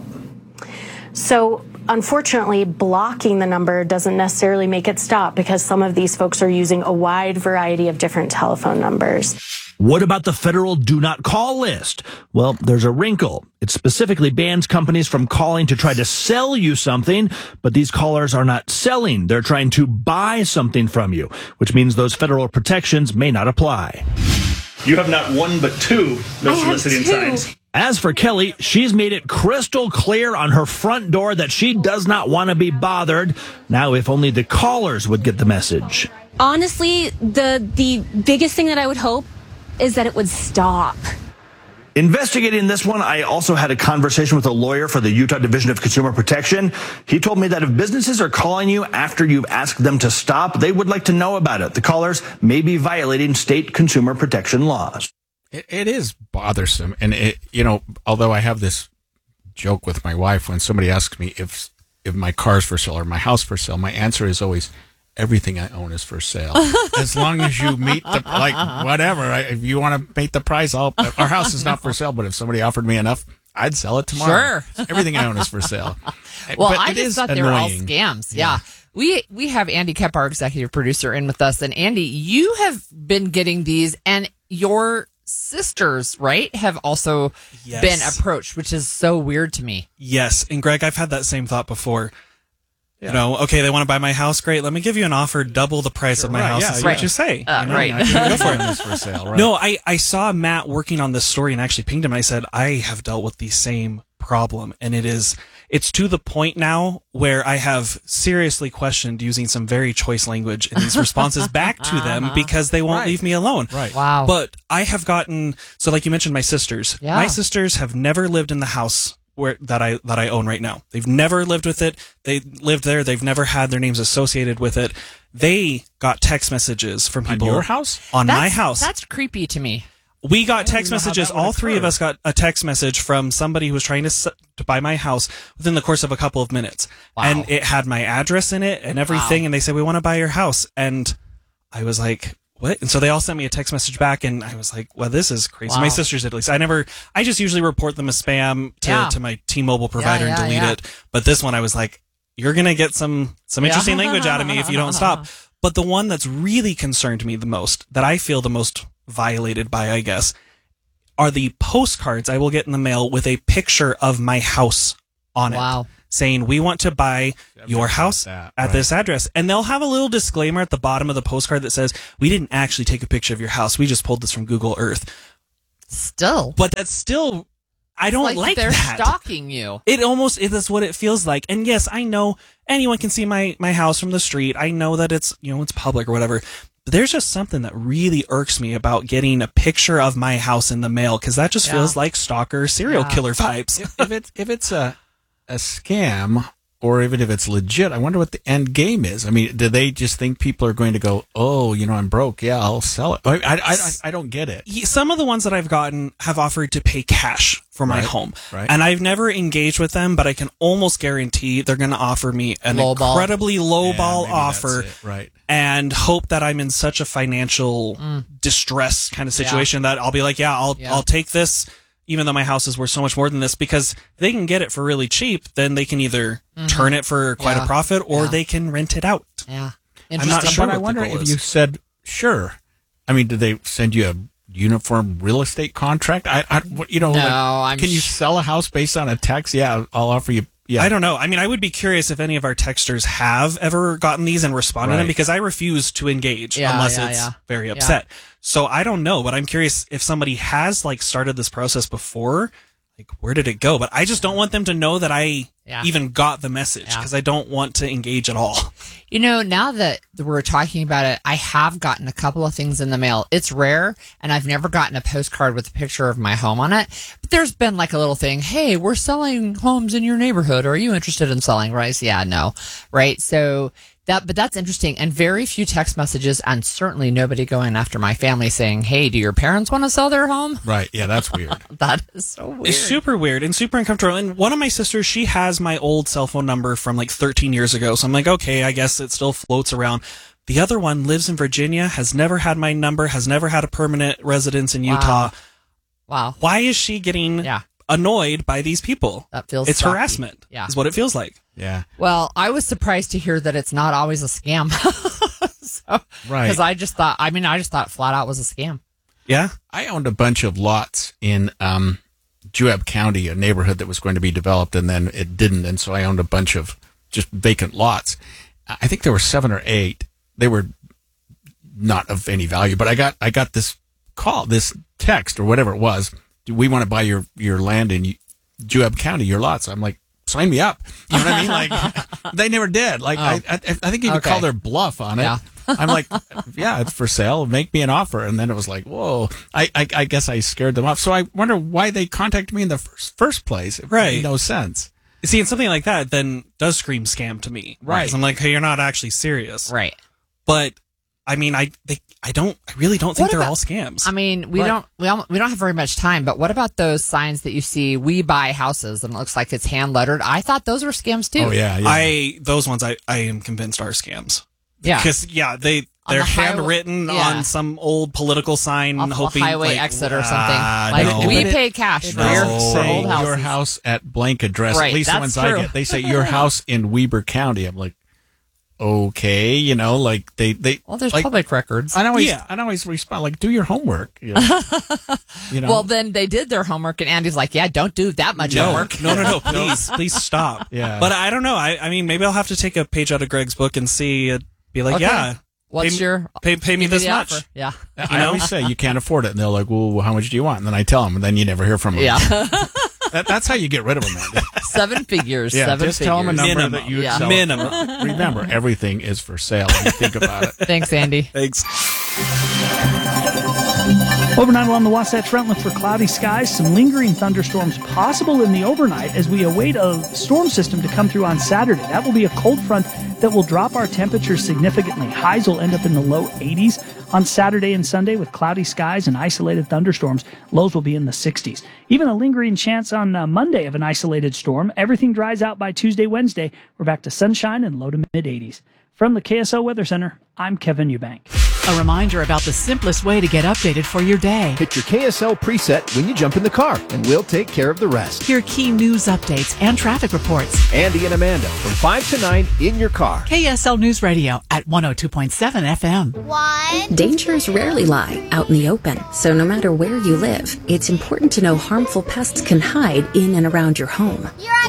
Speaker 9: So, unfortunately, blocking the number doesn't necessarily make it stop because some of these folks are using a wide variety of different telephone numbers.
Speaker 8: What about the federal do not call list? Well, there's a wrinkle. It specifically bans companies from calling to try to sell you something, but these callers are not selling. They're trying to buy something from you, which means those federal protections may not apply. You have not one but two no soliciting signs. As for Kelly, she's made it crystal clear on her front door that she does not want to be bothered. Now, if only the callers would get the message.
Speaker 6: Honestly, the the biggest thing that I would hope is that it would stop.
Speaker 8: Investigating this one, I also had a conversation with a lawyer for the Utah Division of Consumer Protection. He told me that if businesses are calling you after you've asked them to stop, they would like to know about it. The callers may be violating state consumer protection laws.
Speaker 27: It, it is bothersome. And, it, you know, although I have this joke with my wife, when somebody asks me if if my car's for sale or my house for sale, my answer is always, everything I own is for sale. As long as you meet the, like, whatever. I, if you want to meet the price, I'll, our house is not for sale, but if somebody offered me enough, I'd sell it tomorrow.
Speaker 26: Sure.
Speaker 27: Everything I own is for sale.
Speaker 26: Well,
Speaker 27: But
Speaker 26: I
Speaker 27: it
Speaker 26: just
Speaker 27: is
Speaker 26: thought they were all
Speaker 27: annoying.
Speaker 26: scams. Yeah. We we have Andy Kepp, our executive producer, in with us. And Andy, you have been getting these, and your sisters, right, have also
Speaker 10: Yes.
Speaker 26: been approached, which is so weird to me.
Speaker 10: Yes. And Greg, I've had that same thought before. You know, okay, they want to buy my house. Great. Let me give you an offer double the price of my
Speaker 27: right,
Speaker 10: house
Speaker 27: yeah,
Speaker 10: and see
Speaker 27: right.
Speaker 10: what you say.
Speaker 26: Uh,
Speaker 10: you know?
Speaker 26: right.
Speaker 10: I can go for it.
Speaker 27: This for sale, right?
Speaker 10: No, I, I saw Matt working on this story and actually pinged him. I said, I have dealt with the same problem. And it is, it's to the point now where I have seriously questioned using some very choice language in these responses back to them because they won't
Speaker 27: Right.
Speaker 10: leave me alone.
Speaker 27: Right.
Speaker 26: Wow.
Speaker 10: But I have gotten, so like you mentioned, my sisters.
Speaker 26: Yeah.
Speaker 10: My sisters have never lived in the house where that I that I own right now. They've never lived with it. They lived there. They've never had their names associated with it. They got text messages from
Speaker 27: On
Speaker 10: people
Speaker 27: your house?
Speaker 10: on my
Speaker 26: That's-
Speaker 10: house.
Speaker 26: That's creepy to me.
Speaker 10: We got text
Speaker 27: even know how
Speaker 10: messages.
Speaker 27: that would
Speaker 10: All three of
Speaker 27: occur.
Speaker 10: us got a text message from somebody who was trying to s- to buy my house within the course of a couple of minutes,
Speaker 26: Wow.
Speaker 10: and it had my address in it and everything.
Speaker 26: Wow.
Speaker 10: And they said, "We want to buy your house," and I was like, "What?" And so they all sent me a text message back, and I was like, "Well, this is crazy."
Speaker 26: Wow.
Speaker 10: My sisters did, at least. I never. I just usually report them as spam to
Speaker 26: Yeah.
Speaker 10: to my T-Mobile provider
Speaker 26: Yeah, yeah,
Speaker 10: and delete
Speaker 26: yeah.
Speaker 10: it. But this one, I was like, "You're gonna get some some
Speaker 26: Yeah.
Speaker 10: interesting language out of me if you don't stop." But the one that's really concerned me the most, that I feel the most violated by, I guess, are the postcards I will get in the mail with a picture of my house on it.
Speaker 26: Wow.
Speaker 10: saying, we want to buy your house
Speaker 27: that,
Speaker 10: at
Speaker 27: right.
Speaker 10: this address. And they'll have a little disclaimer at the bottom of the postcard that says, we didn't actually take a picture of your house. We just pulled this from Google Earth.
Speaker 26: Still.
Speaker 10: But that's still, I don't
Speaker 26: like,
Speaker 10: like
Speaker 26: they're
Speaker 10: that.
Speaker 26: stalking you.
Speaker 10: It almost it is what it feels like. And yes, I know anyone can see my, my house from the street. I know that it's, you know, it's public or whatever. But there's just something that really irks me about getting a picture of my house in the mail, because that just
Speaker 27: Yeah.
Speaker 10: feels like stalker serial
Speaker 27: Yeah.
Speaker 10: killer vibes.
Speaker 27: if, if it's if it's a a scam, or even if it's legit, I wonder what the end game is. I mean, do they just think people are going to go, oh, you know, I'm broke, yeah, I'll sell it? I I, I, I don't get it.
Speaker 10: Some of the ones that I've gotten have offered to pay cash for my
Speaker 27: Right,
Speaker 10: home.
Speaker 27: right.
Speaker 10: And I've never engaged with them, but I can almost guarantee they're going to offer me an
Speaker 26: Low ball.
Speaker 10: incredibly low
Speaker 27: Yeah,
Speaker 10: ball
Speaker 27: maybe that's
Speaker 10: offer.
Speaker 27: it, right.
Speaker 10: And hope that I'm in such a financial
Speaker 26: Mm.
Speaker 10: distress kind of situation that I'll be like, yeah, I'll
Speaker 26: Yeah.
Speaker 10: I'll take this, even though my house is worth so much more than this, because they can get it for really cheap. Then they can either
Speaker 26: Mhm.
Speaker 10: turn it for quite
Speaker 26: Yeah.
Speaker 10: a profit, or
Speaker 26: Yeah.
Speaker 10: they can rent it out.
Speaker 26: Yeah.
Speaker 10: I'm not
Speaker 26: Interesting.
Speaker 10: sure
Speaker 27: But I
Speaker 10: what
Speaker 27: wonder
Speaker 10: the goal
Speaker 27: if
Speaker 10: is.
Speaker 27: you said sure. I mean, did they send you a uniform real estate contract? I, I what- you know,
Speaker 26: No,
Speaker 27: like,
Speaker 26: I'm
Speaker 27: can you
Speaker 26: sh-
Speaker 27: sell a house based on a text? Yeah, I'll offer you. Yeah,
Speaker 10: I don't know. I mean, I would be curious if any of our texters have ever gotten these and responded to them,
Speaker 27: Right.
Speaker 10: because I refuse to engage
Speaker 26: Yeah,
Speaker 10: unless
Speaker 26: yeah,
Speaker 10: it's
Speaker 26: yeah.
Speaker 10: very
Speaker 26: Yeah.
Speaker 10: upset. So I don't know, but I'm curious if somebody has like started this process before. Like, where did it go? But I just don't want them to know that I
Speaker 26: Yeah.
Speaker 10: even got the message,
Speaker 26: Yeah.
Speaker 10: because I don't want to engage at all.
Speaker 26: You know, now that we're talking about it, I have gotten a couple of things in the mail. It's rare, and I've never gotten a postcard with a picture of my home on it. But there's been like a little thing, hey, we're selling homes in your neighborhood. Are you interested in selling? Right? So, yeah, no. Right? So that, but that's interesting. And very few text messages, and certainly nobody going after my family saying, hey, do your parents want to sell their home?
Speaker 27: Right. Yeah, that's weird.
Speaker 26: That is so weird.
Speaker 10: It's super weird and super uncomfortable. And one of my sisters, she has my old cell phone number from like thirteen years ago. So I'm like, okay, I guess it still floats around. The other one lives in Virginia, has never had my number, has never had a permanent residence in Utah.
Speaker 26: Wow.
Speaker 10: Why is she getting
Speaker 26: Yeah.
Speaker 10: annoyed by these people?
Speaker 26: That feels
Speaker 10: It's
Speaker 26: stalky.
Speaker 10: harassment.
Speaker 26: Yeah.
Speaker 10: Is what it feels like.
Speaker 27: Yeah.
Speaker 26: Well, I was surprised to hear that it's not always a scam. so,
Speaker 27: Right.
Speaker 26: Because I just thought, I mean, I just thought flat out was a scam.
Speaker 10: Yeah.
Speaker 27: I owned a bunch of lots in um, Juab County, a neighborhood that was going to be developed, and then it didn't. And so I owned a bunch of just vacant lots. I think there were seven or eight. They were not of any value, but I got I got this call, this text or whatever it was. Do we want to buy your, your land in Juab County, your lots? I'm like, sign me up. You know what I mean? Like, they never did. Like,
Speaker 26: Oh.
Speaker 27: I, I, I think you could
Speaker 26: Okay.
Speaker 27: call their bluff on it.
Speaker 26: Yeah.
Speaker 27: I'm like, yeah, it's for sale. Make me an offer. And then it was like, whoa. I, I, I guess I scared them off. So I wonder why they contacted me in the first, first place. It
Speaker 10: Right.
Speaker 27: made no sense.
Speaker 10: See, and something like that then does scream scam to me.
Speaker 27: Right.
Speaker 10: 'Cause I'm like, hey, you're not actually serious.
Speaker 26: Right.
Speaker 10: But I mean, I they, I don't I really don't think
Speaker 26: What
Speaker 10: they're
Speaker 26: about-
Speaker 10: all scams.
Speaker 26: I mean, we
Speaker 10: Right.
Speaker 26: don't we don't we don't have very much time, but what about those signs that you see, we buy houses, and it looks like it's hand lettered? I thought those were scams too.
Speaker 27: Oh, yeah. yeah.
Speaker 10: I those ones I, I am convinced are scams.
Speaker 26: Yeah.
Speaker 10: Because yeah, they
Speaker 26: On
Speaker 10: they're
Speaker 26: the highway-
Speaker 10: handwritten
Speaker 26: yeah.
Speaker 10: on some old political sign,
Speaker 26: Off
Speaker 10: hoping
Speaker 26: a highway
Speaker 10: like,
Speaker 26: exit or something.
Speaker 10: ah,
Speaker 26: like
Speaker 10: no.
Speaker 26: we
Speaker 27: But it-
Speaker 26: pay cash
Speaker 27: It
Speaker 26: for, your,
Speaker 27: doesn't
Speaker 26: for
Speaker 27: say
Speaker 26: old houses.
Speaker 27: your house at blank address.
Speaker 26: Right,
Speaker 27: At least the
Speaker 26: that's
Speaker 27: ones I
Speaker 26: true.
Speaker 27: get, they say your house in Weber County. I'm like, okay, you know, like they they.
Speaker 26: Well, there's
Speaker 27: like,
Speaker 26: public records.
Speaker 27: I always
Speaker 10: Yeah.
Speaker 27: I always respond like, do your homework. You know, you know?
Speaker 26: Well, then they did their homework, and Andy's like, "Yeah, don't do that much
Speaker 10: No,
Speaker 26: homework."
Speaker 10: no, no, no! Please, please stop.
Speaker 27: Yeah.
Speaker 10: But I don't know. I, I mean, maybe I'll have to take a page out of Greg's book and see. Uh, be like,
Speaker 26: Okay.
Speaker 10: yeah.
Speaker 26: What's
Speaker 10: pay, me-
Speaker 26: your
Speaker 10: pay? Pay me
Speaker 26: give me
Speaker 10: this
Speaker 26: the
Speaker 10: much.
Speaker 26: offer. Yeah,
Speaker 27: I always say you can't afford it, and they're like, well, how much do you want? And then I tell them, and then you never hear from them.
Speaker 26: yeah.
Speaker 27: That, that's how you get rid of them. Man.
Speaker 26: Seven figures.
Speaker 27: Yeah,
Speaker 26: seven
Speaker 27: just
Speaker 26: figures.
Speaker 27: tell them a number
Speaker 10: Minimum.
Speaker 27: that you would
Speaker 26: Yeah.
Speaker 27: sell.
Speaker 10: Minimum.
Speaker 27: Remember, everything is for sale. When you think about it.
Speaker 26: Thanks, Andy.
Speaker 10: Thanks.
Speaker 11: Overnight along the Wasatch Front, look for cloudy skies, some lingering thunderstorms possible in the overnight as we await a storm system to come through on Saturday. That will be a cold front that will drop our temperatures significantly. Highs will end up in the low eighties on Saturday and Sunday with cloudy skies and isolated thunderstorms. Lows will be in the sixties. Even a lingering chance on uh, Monday of an isolated storm. Everything dries out by Tuesday, Wednesday. We're back to sunshine and low to mid eighties. From the K S L Weather Center, I'm Kevin Eubank.
Speaker 12: A reminder about the simplest way to get updated for your day.
Speaker 13: Hit your K S L preset when you jump in the car, and we'll take care of the rest.
Speaker 12: Hear key news updates and traffic reports.
Speaker 13: Andy and Amanda from five to nine in your car.
Speaker 12: K S L News Radio at one oh two point seven F M.
Speaker 14: One. Dangers rarely lie out in the open, so no matter where you live, it's important to know harmful pests can hide in and around your home. Here I come.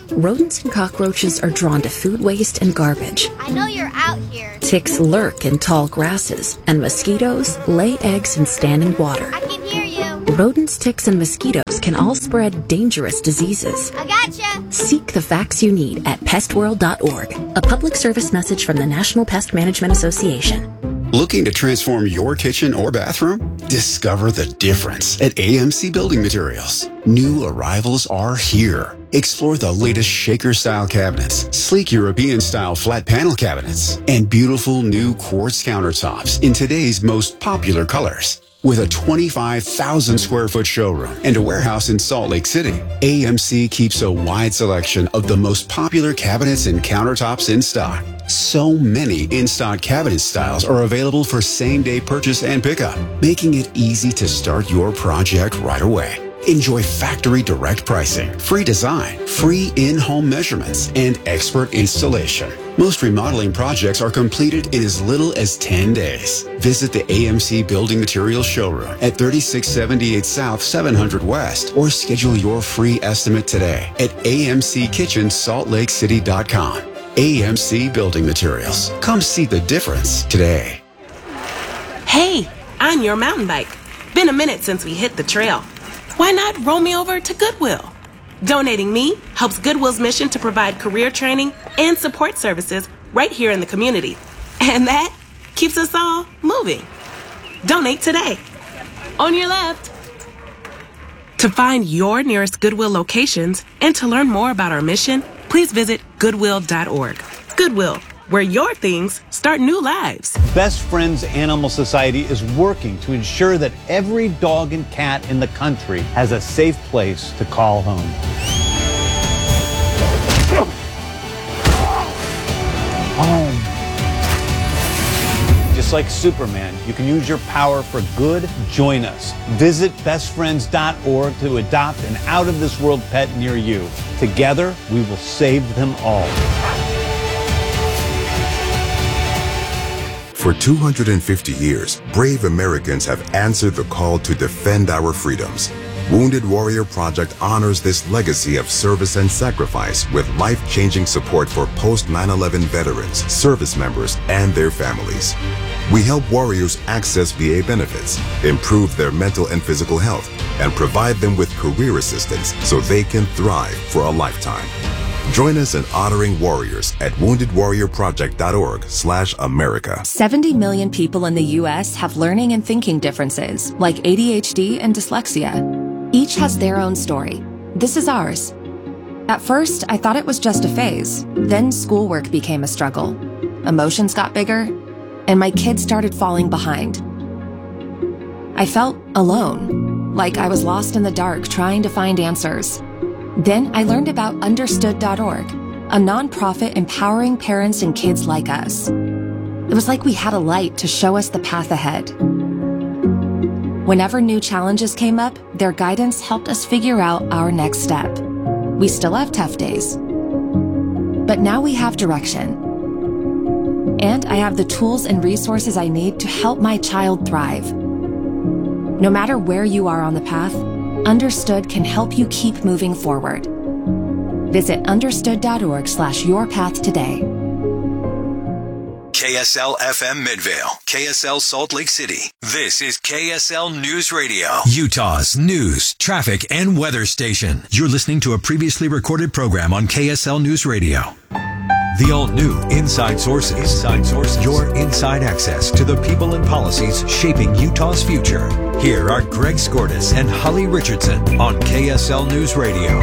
Speaker 14: Rodents and cockroaches are drawn to food waste and garbage.
Speaker 1: I know you're out here.
Speaker 14: Ticks lurk in tall grasses, and mosquitoes lay eggs in standing water.
Speaker 1: I can hear you.
Speaker 14: Rodents, ticks, and mosquitoes can all spread dangerous diseases.
Speaker 1: I gotcha.
Speaker 14: Seek the facts you need at pest world dot org, a public service message from the National Pest Management Association.
Speaker 15: Looking to transform your kitchen or bathroom? Discover the difference at A M C Building Materials. New arrivals are here. Explore the latest shaker-style cabinets, sleek European-style flat panel cabinets, and beautiful new quartz countertops in today's most popular colors. With a twenty-five thousand square foot showroom and a warehouse in Salt Lake City, A M C keeps a wide selection of the most popular cabinets and countertops in stock. So many in-stock cabinet styles are available for same-day purchase and pickup, making it easy to start your project right away. Enjoy factory direct pricing, free design, free in-home measurements, and expert installation. Most remodeling projects are completed in as little as ten days. Visit the A M C Building Materials showroom at thirty-six seventy-eight South, seven hundred West, or schedule your free estimate today at A M C kitchen salt lake city dot com. A M C Building Materials. Come see the difference today.
Speaker 16: Hey, I'm your mountain bike. Been a minute since we hit the trail. Why not roll me over to Goodwill? Donating me helps Goodwill's mission to provide career training and support services right here in the community. And that keeps us all moving. Donate today. On your left. To find your nearest Goodwill locations and to learn more about our mission, please visit goodwill dot org. Goodwill, where your things start new lives.
Speaker 17: Best Friends Animal Society is working to ensure that every dog and cat in the country has a safe place to call home. Home. Just like Superman, you can use your power for good. Join us. Visit best friends dot org to adopt an out-of-this-world pet near you. Together, we will save them all.
Speaker 18: For two hundred fifty years, brave Americans have answered the call to defend our freedoms. Wounded Warrior Project honors this legacy of service and sacrifice with life-changing support for post nine eleven veterans, service members, and their families. We help warriors access V A benefits, improve their mental and physical health, and provide them with career assistance so they can thrive for a lifetime. Join us in honoring warriors at wounded warrior project dot org slash America.
Speaker 19: seventy million people in the U S have learning and thinking differences, like A D H D and dyslexia. Each has their own story. This is ours. At first, I thought it was just a phase. Then schoolwork became a struggle. Emotions got bigger, and my kids started falling behind. I felt alone, like I was lost in the dark trying to find answers. Then I learned about understood dot org, a nonprofit empowering parents and kids like us. It was like we had a light to show us the path ahead. Whenever new challenges came up, their guidance helped us figure out our next step. We still have tough days, but now we have direction. And I have the tools and resources I need to help my child thrive. No matter where you are on the path, Understood can help you keep moving forward. Visit understood dot org slash your path today.
Speaker 25: K S L F M Midvale, K S L Salt Lake City. This is K S L News Radio, Utah's news, traffic, and weather station. You're listening to a previously recorded program on K S L News Radio. The all-new Inside Sources. Inside Sources. Your inside access to the people and policies shaping Utah's future. Here are Greg Skordas and Holly Richardson on K S L News Radio.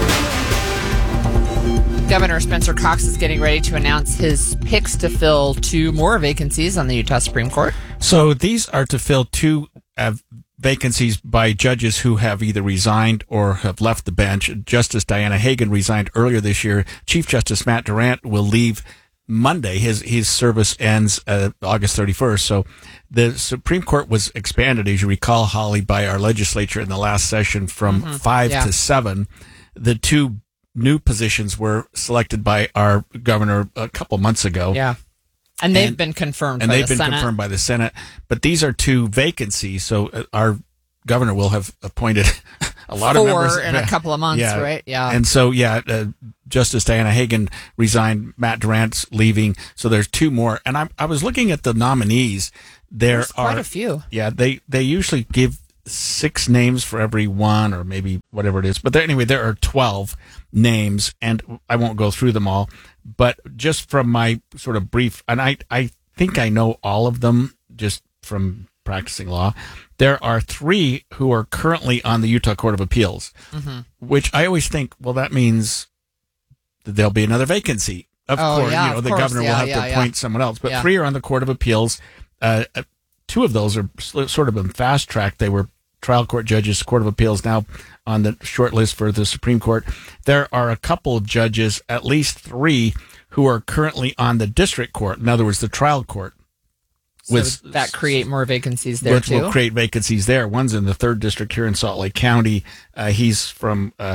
Speaker 26: Governor Spencer Cox is getting ready to announce his picks to fill two more vacancies on the Utah Supreme Court.
Speaker 27: So these are to fill two uh, vacancies by judges who have either resigned or have left the bench. Justice Diana Hagan resigned earlier this year. Chief Justice Matt Durant will leave Monday. His his service ends uh, August thirty-first. So the Supreme Court was expanded, as you recall, Holly, by our legislature in the last session from mm-hmm. five yeah. to seven. The two new positions were selected by our governor a couple months ago.
Speaker 26: Yeah. And they've and, been confirmed
Speaker 27: and
Speaker 26: by
Speaker 27: they've
Speaker 26: the
Speaker 27: been
Speaker 26: Senate.
Speaker 27: confirmed by the Senate. But these are two vacancies, so our governor will have appointed a lot
Speaker 26: Four
Speaker 27: of members
Speaker 26: in a couple of months,
Speaker 27: yeah.
Speaker 26: right? Yeah.
Speaker 27: And so, yeah, uh, Justice Diana Hagan resigned. Matt Durant's leaving. So there's two more. And I, I was looking at the nominees. There
Speaker 26: There's
Speaker 27: are
Speaker 26: quite a few.
Speaker 27: Yeah, they, they usually give six names for every one, or maybe whatever it is. But there, anyway, there are twelve names, and I won't go through them all. But just from my sort of brief, and I, I think I know all of them just from practicing law. There are three who are currently on the Utah Court of Appeals,
Speaker 26: Mm-hmm.
Speaker 27: which I always think, well, that means that there'll be another vacancy. Of
Speaker 26: Oh,
Speaker 27: course,
Speaker 26: yeah,
Speaker 27: you know,
Speaker 26: of
Speaker 27: the
Speaker 26: course.
Speaker 27: governor
Speaker 26: Yeah,
Speaker 27: will have
Speaker 26: yeah,
Speaker 27: to
Speaker 26: yeah.
Speaker 27: appoint someone else. But
Speaker 26: Yeah.
Speaker 27: three are on the Court of Appeals. Uh, uh, two of those are sl- sort of been fast tracked. They were trial court judges, Court of Appeals, now on the short list for the Supreme Court. There are a couple of judges, at least three, who are currently on the district court. In other words, the trial court.
Speaker 26: So that create more vacancies there
Speaker 27: Which
Speaker 26: too.
Speaker 27: will create vacancies there. One's in the third district here in Salt Lake County. Uh, he's from uh,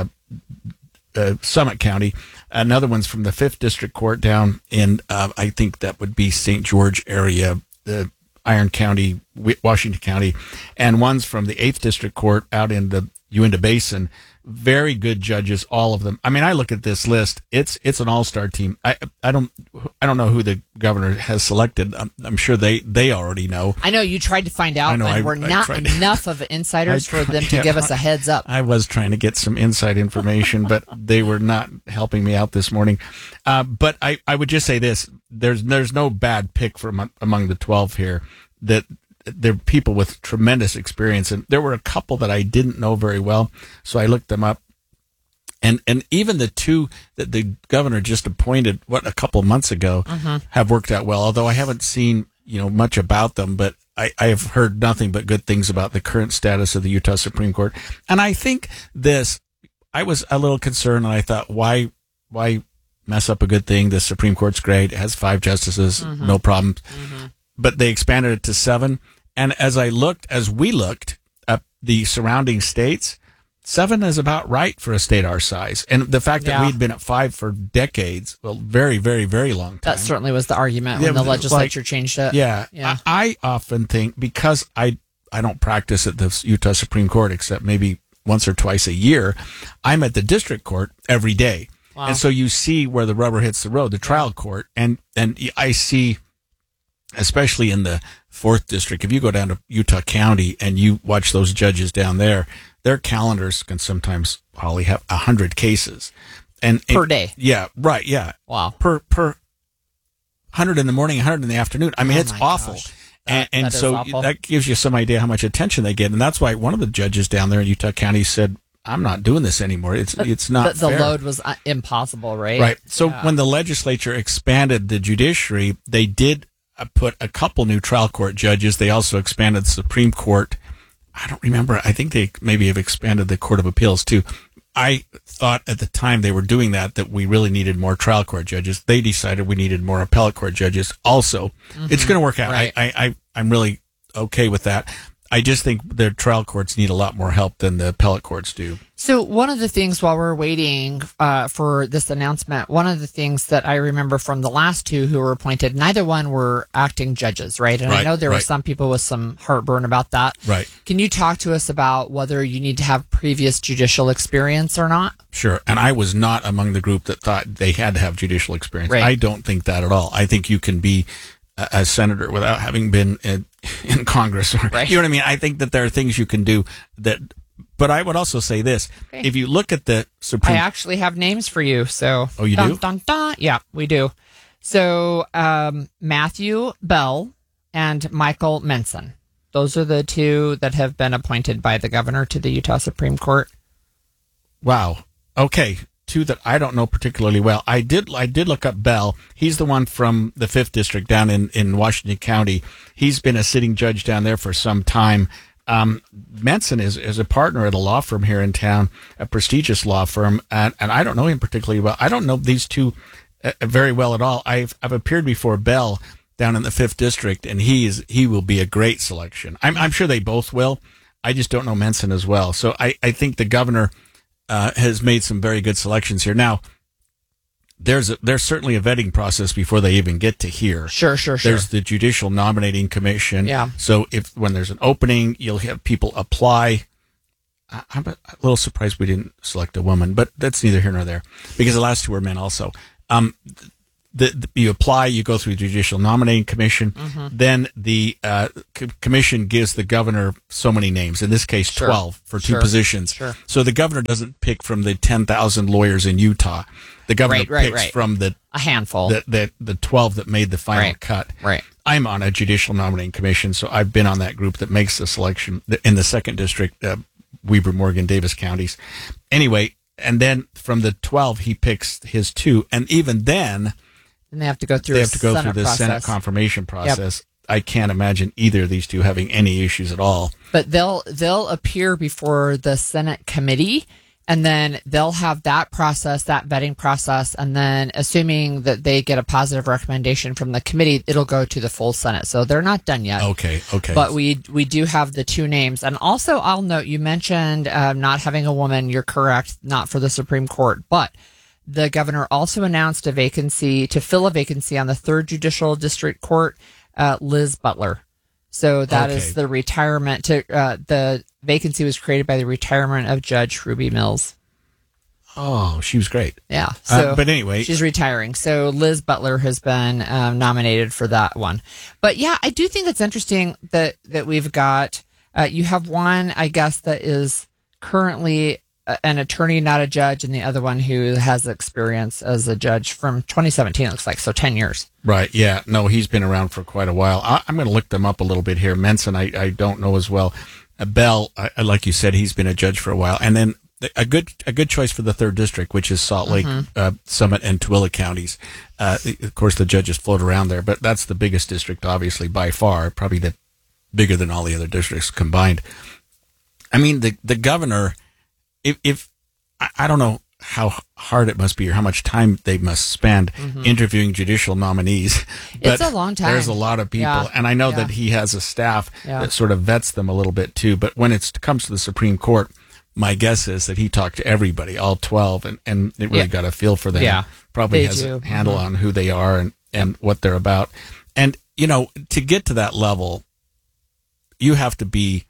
Speaker 27: uh, Summit County. Another one's from the fifth district court down in, uh, I think that would be Saint George area, the Iron County, Washington County. And one's from the eighth district court out in the Uinta Basin. Very good judges, all of them. I mean, I look at this list. It's it's an all-star team. I I don't I don't know who the governor has selected. I'm, I'm sure they, they already know.
Speaker 26: I know you tried to find out,
Speaker 27: I know,
Speaker 26: and
Speaker 27: I-
Speaker 26: we're
Speaker 27: I
Speaker 26: not
Speaker 27: tried.
Speaker 26: enough of insiders
Speaker 27: I
Speaker 26: for them to
Speaker 27: tried,
Speaker 26: give
Speaker 27: yeah.
Speaker 26: us a heads up.
Speaker 27: I was trying to get some inside information, but they were not helping me out this morning. Uh, but I, I would just say this: there's there's no bad pick from among the twelve here. That they're people with tremendous experience, and there were a couple that I didn't know very well, so I looked them up. And and even the two that the governor just appointed, what, a couple months ago,
Speaker 26: Mhm.
Speaker 27: have worked out well. Although I haven't seen you know much about them, but I, I have heard nothing but good things about the current status of the Utah Supreme Court. And I think this, I was a little concerned, and I thought, why why mess up a good thing? The Supreme Court's great; it has five justices,
Speaker 26: Mhm.
Speaker 27: no problems. But they expanded it to seven. And as I looked, as we looked at the surrounding states, seven is about right for a state our size. And the fact that
Speaker 26: Yeah.
Speaker 27: we'd been at five for decades, well, very, very, very long time.
Speaker 26: That certainly was the argument
Speaker 27: Yeah,
Speaker 26: when the
Speaker 27: but it's
Speaker 26: legislature
Speaker 27: like-
Speaker 26: changed it.
Speaker 27: Yeah.
Speaker 26: yeah.
Speaker 27: I, I often think, because I, I don't practice at the Utah Supreme Court except maybe once or twice a year, I'm at the district court every day.
Speaker 26: Wow.
Speaker 27: And so you see where the rubber hits the road, the trial court. And, and I see, especially in the fourth district, if you go down to Utah County and you watch those judges down there, their calendars can sometimes, Holly, have a hundred cases. And
Speaker 26: Per
Speaker 27: it-
Speaker 26: day.
Speaker 27: Yeah, right. Yeah.
Speaker 26: Wow.
Speaker 27: Per, per hundred in the morning, hundred in the afternoon. I mean,
Speaker 26: Oh
Speaker 27: it's
Speaker 26: my
Speaker 27: awful.
Speaker 26: gosh.
Speaker 27: And,
Speaker 26: That-
Speaker 27: and
Speaker 26: that is
Speaker 27: so
Speaker 26: awful.
Speaker 27: that gives you some idea how much attention they get. And that's why one of the judges down there in Utah County said, I'm not doing this anymore. It's, it's not
Speaker 26: the, the
Speaker 27: fair.
Speaker 26: load was uh, impossible, right?
Speaker 27: Right. So
Speaker 26: Yeah.
Speaker 27: when the legislature expanded the judiciary, they did uh, put a couple new trial court judges. They also expanded the Supreme Court. I don't remember. I think they maybe have expanded the Court of Appeals too. I thought at the time they were doing that, that we really needed more trial court judges. They decided we needed more appellate court judges also.
Speaker 26: Mhm.
Speaker 27: It's going to work out.
Speaker 26: Right.
Speaker 27: I, I, I, I'm really okay with that. I just think the trial courts need a lot more help than the appellate courts do.
Speaker 26: So one of the things while we're waiting uh, for this announcement, one of the things that I remember from the last two who were appointed, neither one were acting judges, right? And I
Speaker 27: Right,
Speaker 26: know there were
Speaker 27: right.
Speaker 26: some people with some heartburn about that.
Speaker 27: Right.
Speaker 26: Can you talk to us about whether you need to have previous judicial experience or not?
Speaker 27: Sure. And I was not among the group that thought they had to have judicial experience.
Speaker 26: Right.
Speaker 27: I don't think that at all. I think you can be a, a senator without having been in, in Congress. Or,
Speaker 26: Right.
Speaker 27: You know what I mean? I think that there are things you can do that. But I would also say this.
Speaker 26: Okay.
Speaker 27: If you look at the
Speaker 26: I
Speaker 27: Supreme
Speaker 26: actually have names for you. So
Speaker 27: Oh, you
Speaker 26: dun,
Speaker 27: do?
Speaker 26: Dun, dun. Yeah, we do. So um, Matthew Bell and Michael Menson. Those are the two that have been appointed by the governor to the Utah Supreme Court.
Speaker 27: Wow. Okay. Two that I don't know particularly well. I did I did look up Bell. He's the one from the fifth district down in, in Washington County. He's been a sitting judge down there for some time. Um, Menson is, is a partner at a law firm here in town, a prestigious law firm, and, and I don't know him particularly well. I don't know these two uh, very well at all. I've I've appeared before Bell down in the fifth district, and he is he will be a great selection. I'm I'm sure they both will. I just don't know Menson as well. So I, I think the governor uh, has made some very good selections here. Now, there's a, there's certainly a vetting process before they even get to here.
Speaker 26: Sure, sure, sure.
Speaker 27: There's the Judicial Nominating Commission.
Speaker 26: Yeah.
Speaker 27: So if when there's an opening, you'll have people apply. I, I'm a little surprised we didn't select a woman, but that's neither here nor there because the last two were men also. Um, the, the, you apply, you go through the Judicial Nominating Commission,
Speaker 26: Mm-hmm.
Speaker 27: then the uh, c- commission gives the governor so many names, in this case
Speaker 26: Sure.
Speaker 27: twelve for two
Speaker 26: Sure.
Speaker 27: positions.
Speaker 26: Sure.
Speaker 27: So the governor doesn't pick from the ten thousand lawyers in Utah. The governor
Speaker 26: Right, right,
Speaker 27: picks
Speaker 26: right.
Speaker 27: from the
Speaker 26: A handful.
Speaker 27: the, the, the twelve that made the final
Speaker 26: Right.
Speaker 27: cut.
Speaker 26: Right.
Speaker 27: I'm on a Judicial Nominating Commission, so I've been on that group that makes the selection in the second district, uh, Weber, Morgan, Davis counties. Anyway, and then from the twelve, he picks his two, and even then,
Speaker 26: And they have to go through
Speaker 27: they
Speaker 26: a
Speaker 27: have to go
Speaker 26: Senate
Speaker 27: through the
Speaker 26: process.
Speaker 27: Senate confirmation process. I can't imagine either of these two having any issues at all.
Speaker 26: But they'll they'll appear before the Senate committee, and then they'll have that process, that vetting process, and then assuming that they get a positive recommendation from the committee, it'll go to the full Senate. So they're not done yet.
Speaker 27: Okay, okay.
Speaker 26: But we we do have the two names, and also I'll note you mentioned um, not having a woman. You're correct, not for the Supreme Court, but the governor also announced a vacancy to fill a vacancy on the third Judicial District Court, uh, Liz Butler. So that is
Speaker 27: Okay.
Speaker 26: the retirement to uh, the vacancy was created by the retirement of Judge Ruby Mills.
Speaker 27: Oh, she was great.
Speaker 26: Yeah.
Speaker 27: Uh,
Speaker 26: So
Speaker 27: but anyway,
Speaker 26: she's retiring. So Liz Butler has been um, nominated for that one. But yeah, I do think it's interesting that that we've got uh, you have one, I guess, that is currently a- an attorney, not a judge, and the other one who has experience as a judge from twenty seventeen. It looks like so ten years.
Speaker 27: Right. Yeah. No, he's been around for quite a while. I, I'm going to look them up a little bit here. Menson, I, I don't know as well. Uh, Bell, I, like you said, he's been a judge for a while. And then a good a good choice for the third district, which is Salt Lake,
Speaker 26: Mhm.
Speaker 27: uh, Summit, and Tooele counties. Uh, of course, the judges float around there, but that's the biggest district, obviously, by far, probably the bigger than all the other districts combined. I mean, the the governor, if, if I, I don't know how hard it must be or how much time they must spend
Speaker 26: Mhm.
Speaker 27: interviewing judicial nominees.
Speaker 26: It's
Speaker 27: but
Speaker 26: a long time.
Speaker 27: There's a lot of people,
Speaker 26: Yeah.
Speaker 27: and I know
Speaker 26: Yeah.
Speaker 27: that he has a staff
Speaker 26: Yeah.
Speaker 27: that sort of vets them a little bit too. But when it comes to the Supreme Court, my guess is that he talked to everybody, all twelve, and, and it really
Speaker 26: Yeah.
Speaker 27: got a feel for them.
Speaker 26: Yeah,
Speaker 27: Probably
Speaker 26: they
Speaker 27: has
Speaker 26: do.
Speaker 27: a handle
Speaker 26: Mhm.
Speaker 27: on who they are and, and what they're about. And, you know, to get to that level, you have to be,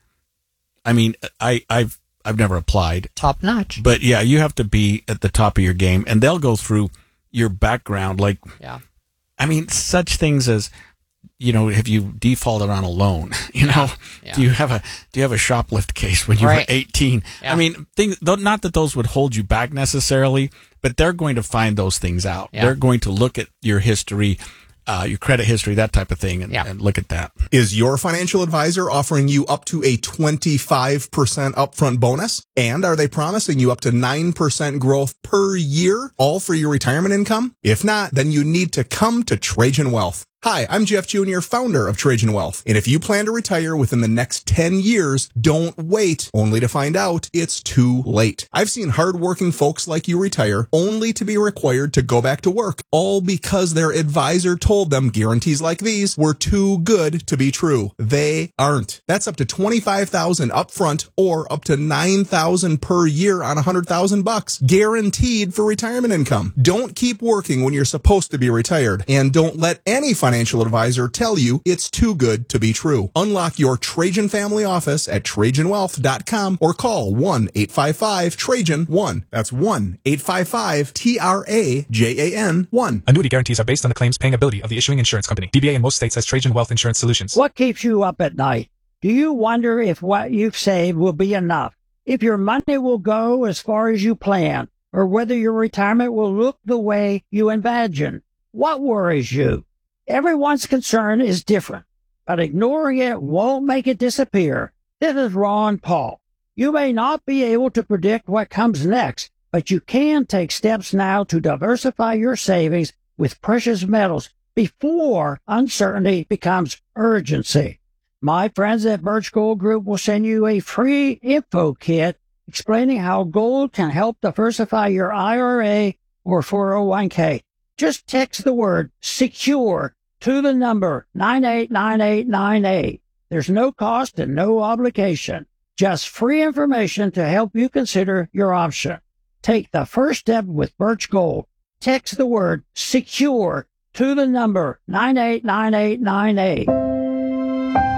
Speaker 27: I mean, I, I've, I've never applied.
Speaker 26: Top notch.
Speaker 27: But yeah, you have to be at the top of your game, and they'll go through your background. Like,
Speaker 26: Yeah.
Speaker 27: I mean, such things as, you know, have you defaulted on a loan? You know,
Speaker 26: Yeah.
Speaker 27: do you have a do you have a shoplift case when you
Speaker 26: Right.
Speaker 27: were eighteen?
Speaker 26: Yeah.
Speaker 27: I mean, things. though, Not that those would hold you back necessarily, but they're going to find those things out.
Speaker 26: Yeah.
Speaker 27: They're going to look at your history, uh, your credit history, that type of thing, and,
Speaker 26: Yeah.
Speaker 27: and look at that.
Speaker 2: Is your financial advisor offering you up to a twenty-five percent upfront bonus? And are they promising you up to nine percent growth per year, all for your retirement income? If not, then you need to come to Trajan Wealth. Hi, I'm Jeff Junior, founder of Trajan Wealth. And if you plan to retire within the next ten years, don't wait only to find out it's too late. I've seen hardworking folks like you retire only to be required to go back to work, all because their advisor told them guarantees like these were too good to be true. They aren't. That's up to twenty-five thousand dollars upfront or up to nine thousand dollars per year on one hundred thousand bucks, guaranteed for retirement income. Don't keep working when you're supposed to be retired, and don't let any financial advisor tell you it's too good to be true. Unlock your Trajan family office at Trajan Wealth dot com or call one eight five five Trajan one. That's one eight five five T R A J A N one.
Speaker 3: Annuity guarantees are based on the claims paying ability of the issuing insurance company. D B A in most states has Trajan Wealth Insurance Solutions.
Speaker 4: What keeps you up at night? Do you wonder if what you've saved will be enough? If your money will go as far as you plan? Or whether your retirement will look the way you imagine? What worries you? Everyone's concern is different, but ignoring it won't make it disappear. This is Ron Paul. You may not be able to predict what comes next, but you can take steps now to diversify your savings with precious metals before uncertainty becomes urgency. My friends at Birch Gold Group will send you a free info kit explaining how gold can help diversify your I R A or four oh one k. Just text the word SECURE to the number nine eight nine eight nine eight. There's no cost and no obligation. Just free information to help you consider your option. Take the first step with Birch Gold. Text the word SECURE to the number nine eight nine eight nine eight.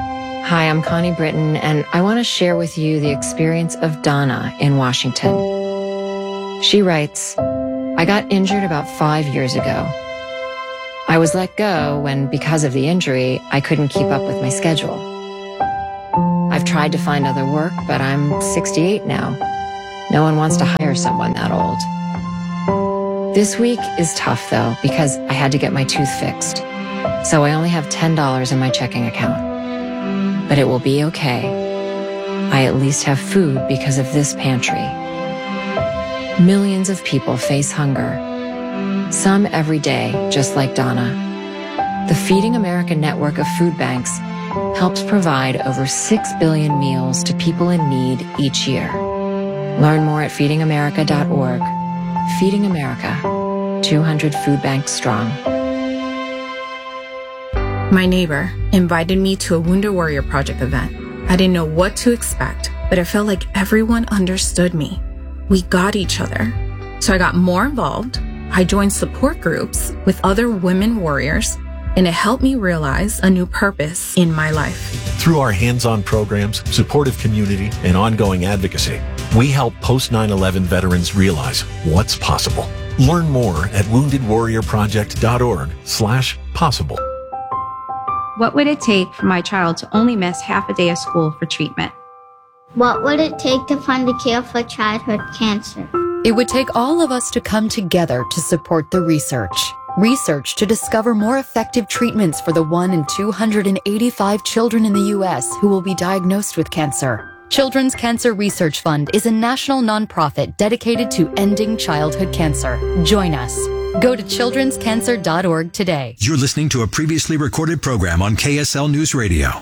Speaker 5: Hi, I'm Connie Britton, and I want to share with you the experience of Donna in Washington. She writes, I got injured about five years ago. I was let go when, because of the injury, I couldn't keep up with my schedule. I've tried to find other work, but I'm sixty-eight now. No one wants to hire someone that old. This week is tough, though, because I had to get my tooth fixed. So I only have ten dollars in my checking account. But it will be okay. I at least have food because of this pantry. Millions of people face hunger. Some every day, just like Donna. The Feeding America network of food banks helps provide over six billion meals to people in need each year. Learn more at feeding america dot org. Feeding America, two hundred food banks strong.
Speaker 7: My neighbor invited me to a Wounded Warrior Project event. I didn't know what to expect, but it felt like everyone understood me. We got each other. So I got more involved. I joined support groups with other women warriors, and it helped me realize a new purpose in my life.
Speaker 20: Through our hands-on programs, supportive community, and ongoing advocacy, we help post nine eleven veterans realize what's possible. Learn more at wounded warrior project dot org slash possible.
Speaker 21: What would it take for my child to only miss half a day of school for treatment?
Speaker 1: What would it take to find a cure for childhood cancer?
Speaker 22: It would take all of us to come together to support the research. Research to discover more effective treatments for the one in two hundred eighty-five children in the U S who will be diagnosed with cancer. Children's Cancer Research Fund is a national nonprofit dedicated to ending childhood cancer. Join us. Go to children's cancer dot org today.
Speaker 25: You're listening to a previously recorded program on K S L News Radio.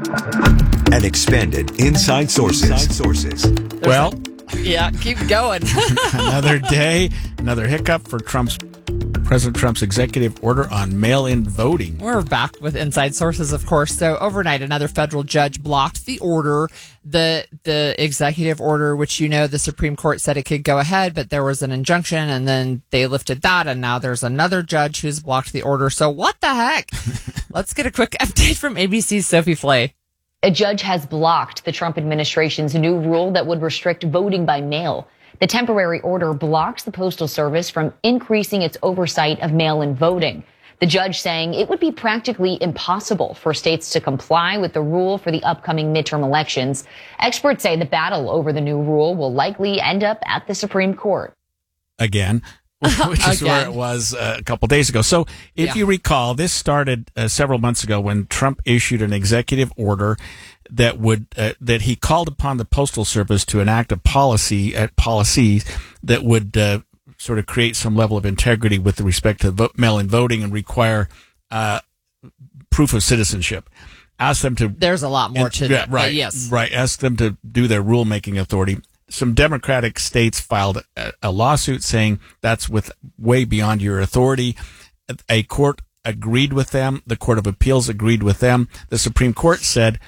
Speaker 25: And expanded Inside Sources. Inside Sources.
Speaker 27: Well,
Speaker 26: yeah, keep going.
Speaker 27: Another day, another hiccup for Trump's President Trump's executive order on mail-in voting.
Speaker 26: We're back with Inside Sources, of course. So overnight, another federal judge blocked the order, the the executive order, which, you know, the Supreme Court said it could go ahead, but there was an injunction, and then they lifted that, and now there's another judge who's blocked the order. So what the heck? Let's get a quick update from A B C's Sophie Flay.
Speaker 23: A judge has blocked the Trump administration's new rule that would restrict voting by mail. The temporary order blocks the Postal Service from increasing its oversight of mail-in voting. The judge saying it would be practically impossible for states to comply with the rule for the upcoming midterm elections. Experts say the battle over the new rule will likely end up at the Supreme Court.
Speaker 27: Again, which is
Speaker 26: Again.
Speaker 27: where it was uh, a couple days ago. So if
Speaker 26: Yeah.
Speaker 27: you recall, this started uh, several months ago when Trump issued an executive order that would uh, that he called upon the Postal Service to enact a policy at policies that would uh, sort of create some level of integrity with respect to vote, mail-in voting and require uh, proof of citizenship. Ask them to.
Speaker 26: There's a lot more
Speaker 27: and-
Speaker 26: to
Speaker 27: yeah,
Speaker 26: that, but
Speaker 27: right?
Speaker 26: yes.
Speaker 27: Right. Ask them to do their rulemaking authority. Some Democratic states filed a, a lawsuit saying that's with way beyond your authority. A court agreed with them. The Court of Appeals agreed with them. The Supreme Court said,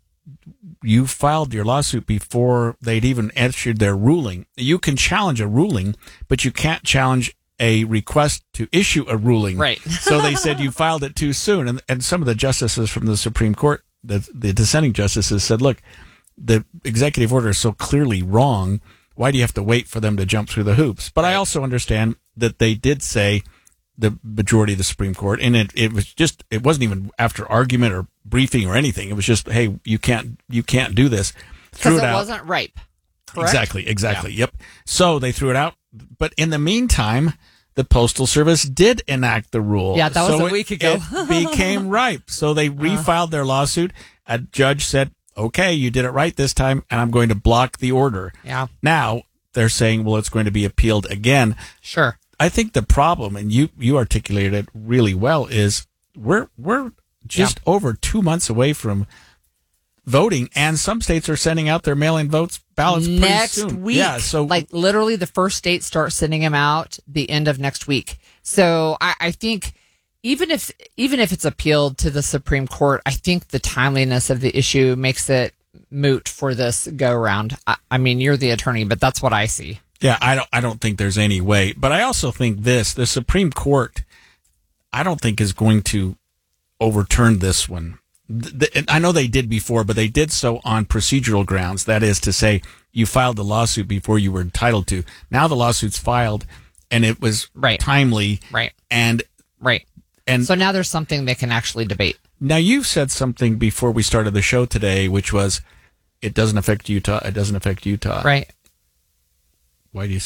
Speaker 27: you filed your lawsuit before they'd even issued their ruling. You can challenge a ruling, but you can't challenge a request to issue a ruling.
Speaker 26: Right.
Speaker 27: So they said you filed it too soon. And, and some of the justices from the Supreme Court, the, the dissenting justices said, look, the executive order is so clearly wrong. Why do you have to wait for them to jump through the hoops? But I also understand that they did say, the majority of the Supreme Court, and it, it was just, it wasn't even after argument or briefing or anything. It was just, hey, you can't, you can't do this. Threw
Speaker 26: Because
Speaker 27: it
Speaker 26: it
Speaker 27: out.
Speaker 26: wasn't ripe. Correct?
Speaker 27: Exactly, exactly. Yep. So they threw it out. But in the meantime, the Postal Service did enact the rule.
Speaker 26: Yeah, that was
Speaker 27: So
Speaker 26: a
Speaker 27: it-
Speaker 26: week ago.
Speaker 27: It became ripe. So they refiled their lawsuit. A judge said, okay, you did it right this time, and I'm going to block the order.
Speaker 26: Yeah.
Speaker 27: Now they're saying, well, it's going to be appealed again.
Speaker 26: Sure.
Speaker 27: I think the problem, and you, you articulated it really well, is we're we're just over two months away from voting, and some states are sending out their mail-in votes ballots pretty
Speaker 26: Next
Speaker 27: soon.
Speaker 26: week.
Speaker 27: Yeah, so
Speaker 26: like literally the first state starts sending them out the end of next week. So I, I think even if even if it's appealed to the Supreme Court, I think the timeliness of the issue makes it moot for this go round. I, I mean, you're the attorney, but that's what I see.
Speaker 27: Yeah, I don't. I don't think there's any way. But I also think this: the Supreme Court, I don't think is going to overturn this one th- th- I know they did before, but they did so on procedural grounds. That is to say, you filed the lawsuit before you were entitled to. Now the lawsuit's filed, and it was
Speaker 26: right.
Speaker 27: timely.
Speaker 26: Right.
Speaker 27: And
Speaker 26: right.
Speaker 27: And
Speaker 26: so now there's something they can actually debate.
Speaker 27: Now you said something before we started the show today, which was, it doesn't affect Utah. It doesn't affect Utah.
Speaker 26: Right.
Speaker 27: Why do you